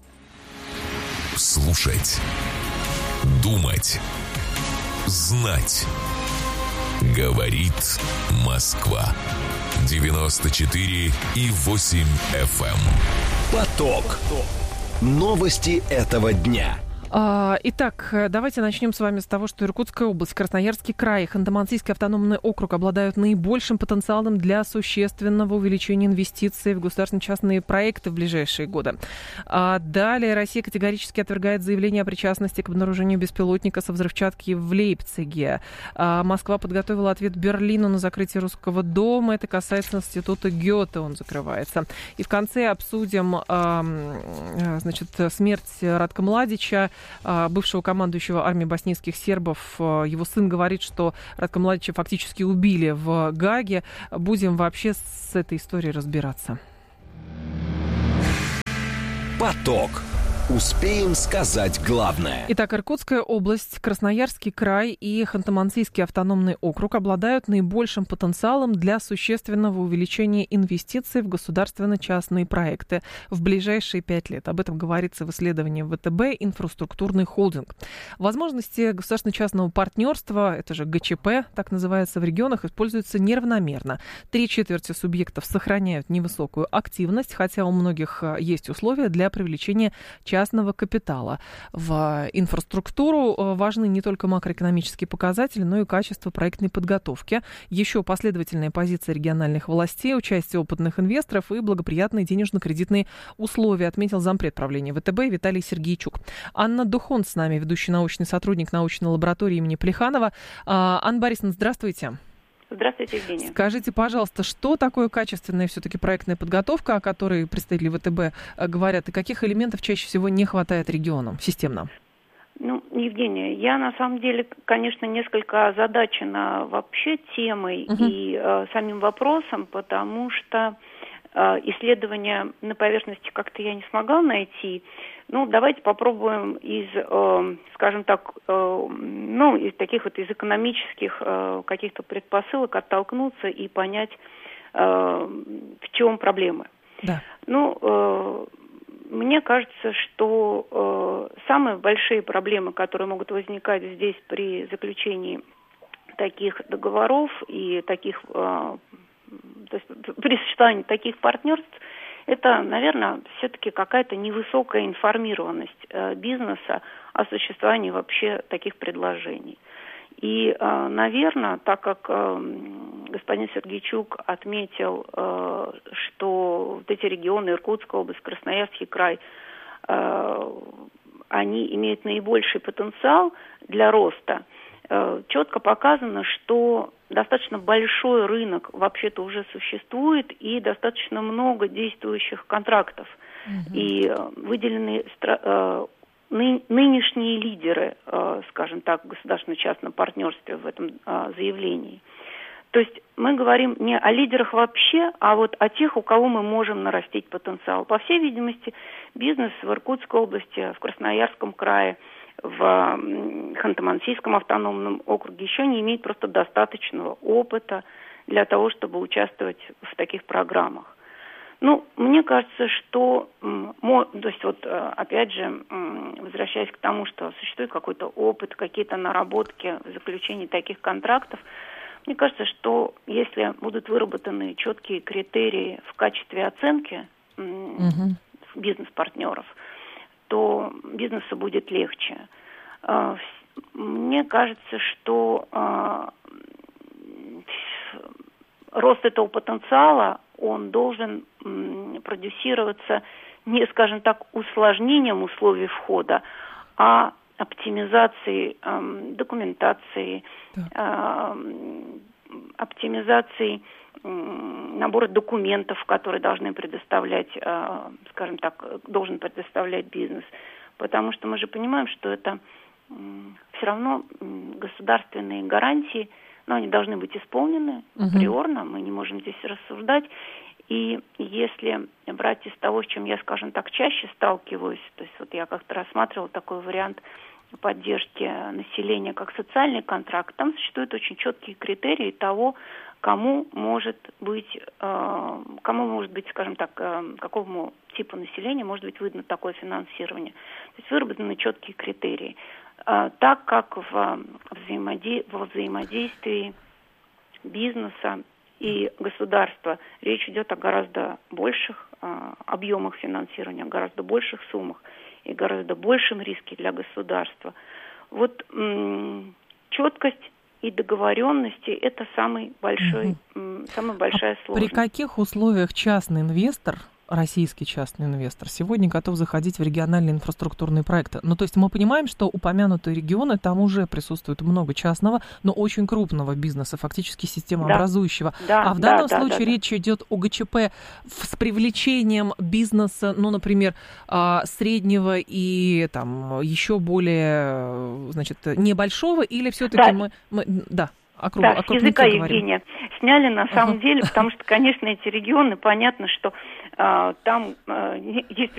Слушать. Думать. Знать. Говорит Москва. девяносто четыре и восемь эф эм. Поток. Новости этого дня. Итак, давайте начнем с вами с того, что Иркутская область, Красноярский край и Ханты-Мансийский автономный округ обладают наибольшим потенциалом для существенного увеличения инвестиций в государственно-частные проекты в ближайшие годы. Далее Россия категорически отвергает заявление о причастности к обнаружению беспилотника со взрывчатки в Лейпциге. Москва подготовила ответ Берлину на закрытие Русского дома. Это касается института Гёте, он закрывается. И в конце обсудим, значит, смерть Радка Младича, бывшего командующего армией боснийских сербов. Его сын говорит, что Радка Младича фактически убили в Гааге. Будем вообще с этой историей разбираться. Поток. Успеем сказать главное. Итак, Иркутская область, Красноярский край и Ханты-Мансийский автономный округ обладают наибольшим потенциалом для существенного увеличения инвестиций в государственно-частные проекты в ближайшие пять лет. Об этом говорится в исследовании ВТБ «Инфраструктурный холдинг». Возможности государственно-частного партнерства, это же ГЧП, так называется в регионах, используются неравномерно. Три четверти субъектов сохраняют невысокую активность, хотя у многих есть условия для привлечения частного капитала. В инфраструктуру важны не только макроэкономические показатели, но и качество проектной подготовки, еще последовательная позиция региональных властей, участие опытных инвесторов и благоприятные денежно-кредитные условия, отметил зампред правления ВТБ Виталий Сергейчук. Анна Духон с нами, ведущий научный сотрудник научной лаборатории имени Плеханова. Анна Борисовна, здравствуйте. Здравствуйте, Евгения. Скажите, пожалуйста, что такое качественная все-таки проектная подготовка, о которой представители ВТБ говорят, и каких элементов чаще всего не хватает регионам системно? Ну, Евгения, я на самом деле, конечно, несколько озадачена вообще темой угу. и э, самим вопросом, потому что э, исследования на поверхности как-то я не смогла найти. Ну, давайте попробуем из, э, скажем так, э, ну, из таких вот из экономических э, каких-то предпосылок оттолкнуться и понять, э, в чем проблемы. Да. Ну, э, мне кажется, что э, самые большие проблемы, которые могут возникать здесь при заключении таких договоров и таких, э, то есть при существовании таких партнерств, это, наверное, все-таки какая-то невысокая информированность э, бизнеса о существовании вообще таких предложений. И, э, наверное, так как э, господин Сергейчук отметил, э, что вот эти регионы, Иркутская область, Красноярский край, э, они имеют наибольший потенциал для роста, э, четко показано, что достаточно большой рынок вообще-то уже существует и достаточно много действующих контрактов. Угу. И выделены э, ны, нынешние лидеры, э, скажем так, в государственно-частном партнерстве в этом э, заявлении. То есть мы говорим не о лидерах вообще, а вот о тех, у кого мы можем нарастить потенциал. По всей видимости, бизнес в Иркутской области, в Красноярском крае, в Ханты-Мансийском автономном округе еще не имеет просто достаточного опыта для того, чтобы участвовать в таких программах. Ну, мне кажется, что, то есть вот опять же, возвращаясь к тому, что существует какой-то опыт, какие-то наработки в заключении таких контрактов, мне кажется, что если будут выработаны четкие критерии в качестве оценки угу. бизнес-партнеров, то бизнесу будет легче. Мне кажется, что рост этого потенциала, он должен продюсироваться не, скажем так, усложнением условий входа, а оптимизацией документации, да. оптимизацией набора документов, которые должны предоставлять, скажем так, должен предоставлять бизнес. Потому что мы же понимаем, что это все равно государственные гарантии, но они должны быть исполнены угу. априорно, мы не можем здесь рассуждать. И если брать из того, с чем я, скажем так, чаще сталкиваюсь, то есть вот я как-то рассматривала такой вариант поддержки населения как социальный контракт, там существуют очень четкие критерии того, кому может быть, э, кому может быть, скажем так, э, какому типу населения может быть выдано такое финансирование. То есть выработаны четкие критерии. Э, так как в, взаимоде... во взаимодействии бизнеса и государство, речь идет о гораздо больших а, объемах финансирования, о гораздо больших суммах и гораздо большем риске для государства. Вот м- четкость и договоренности – это самый большой, угу. м- самая большая а сложность. При каких условиях частный инвестор, российский частный инвестор, сегодня готов заходить в региональные инфраструктурные проекты? Ну, то есть мы понимаем, что упомянутые регионы, там уже присутствует много частного, но очень крупного бизнеса, фактически системообразующего. Да, а в да, данном да, случае да, да. речь идет о ГЧП с привлечением бизнеса, ну, например, среднего и там еще более, значит, небольшого, или все-таки да. мы, мы... Да. Округ, да, с языка, Евгения, сняли на самом uh-huh. деле, потому что, конечно, эти регионы, понятно, что э, там э, есть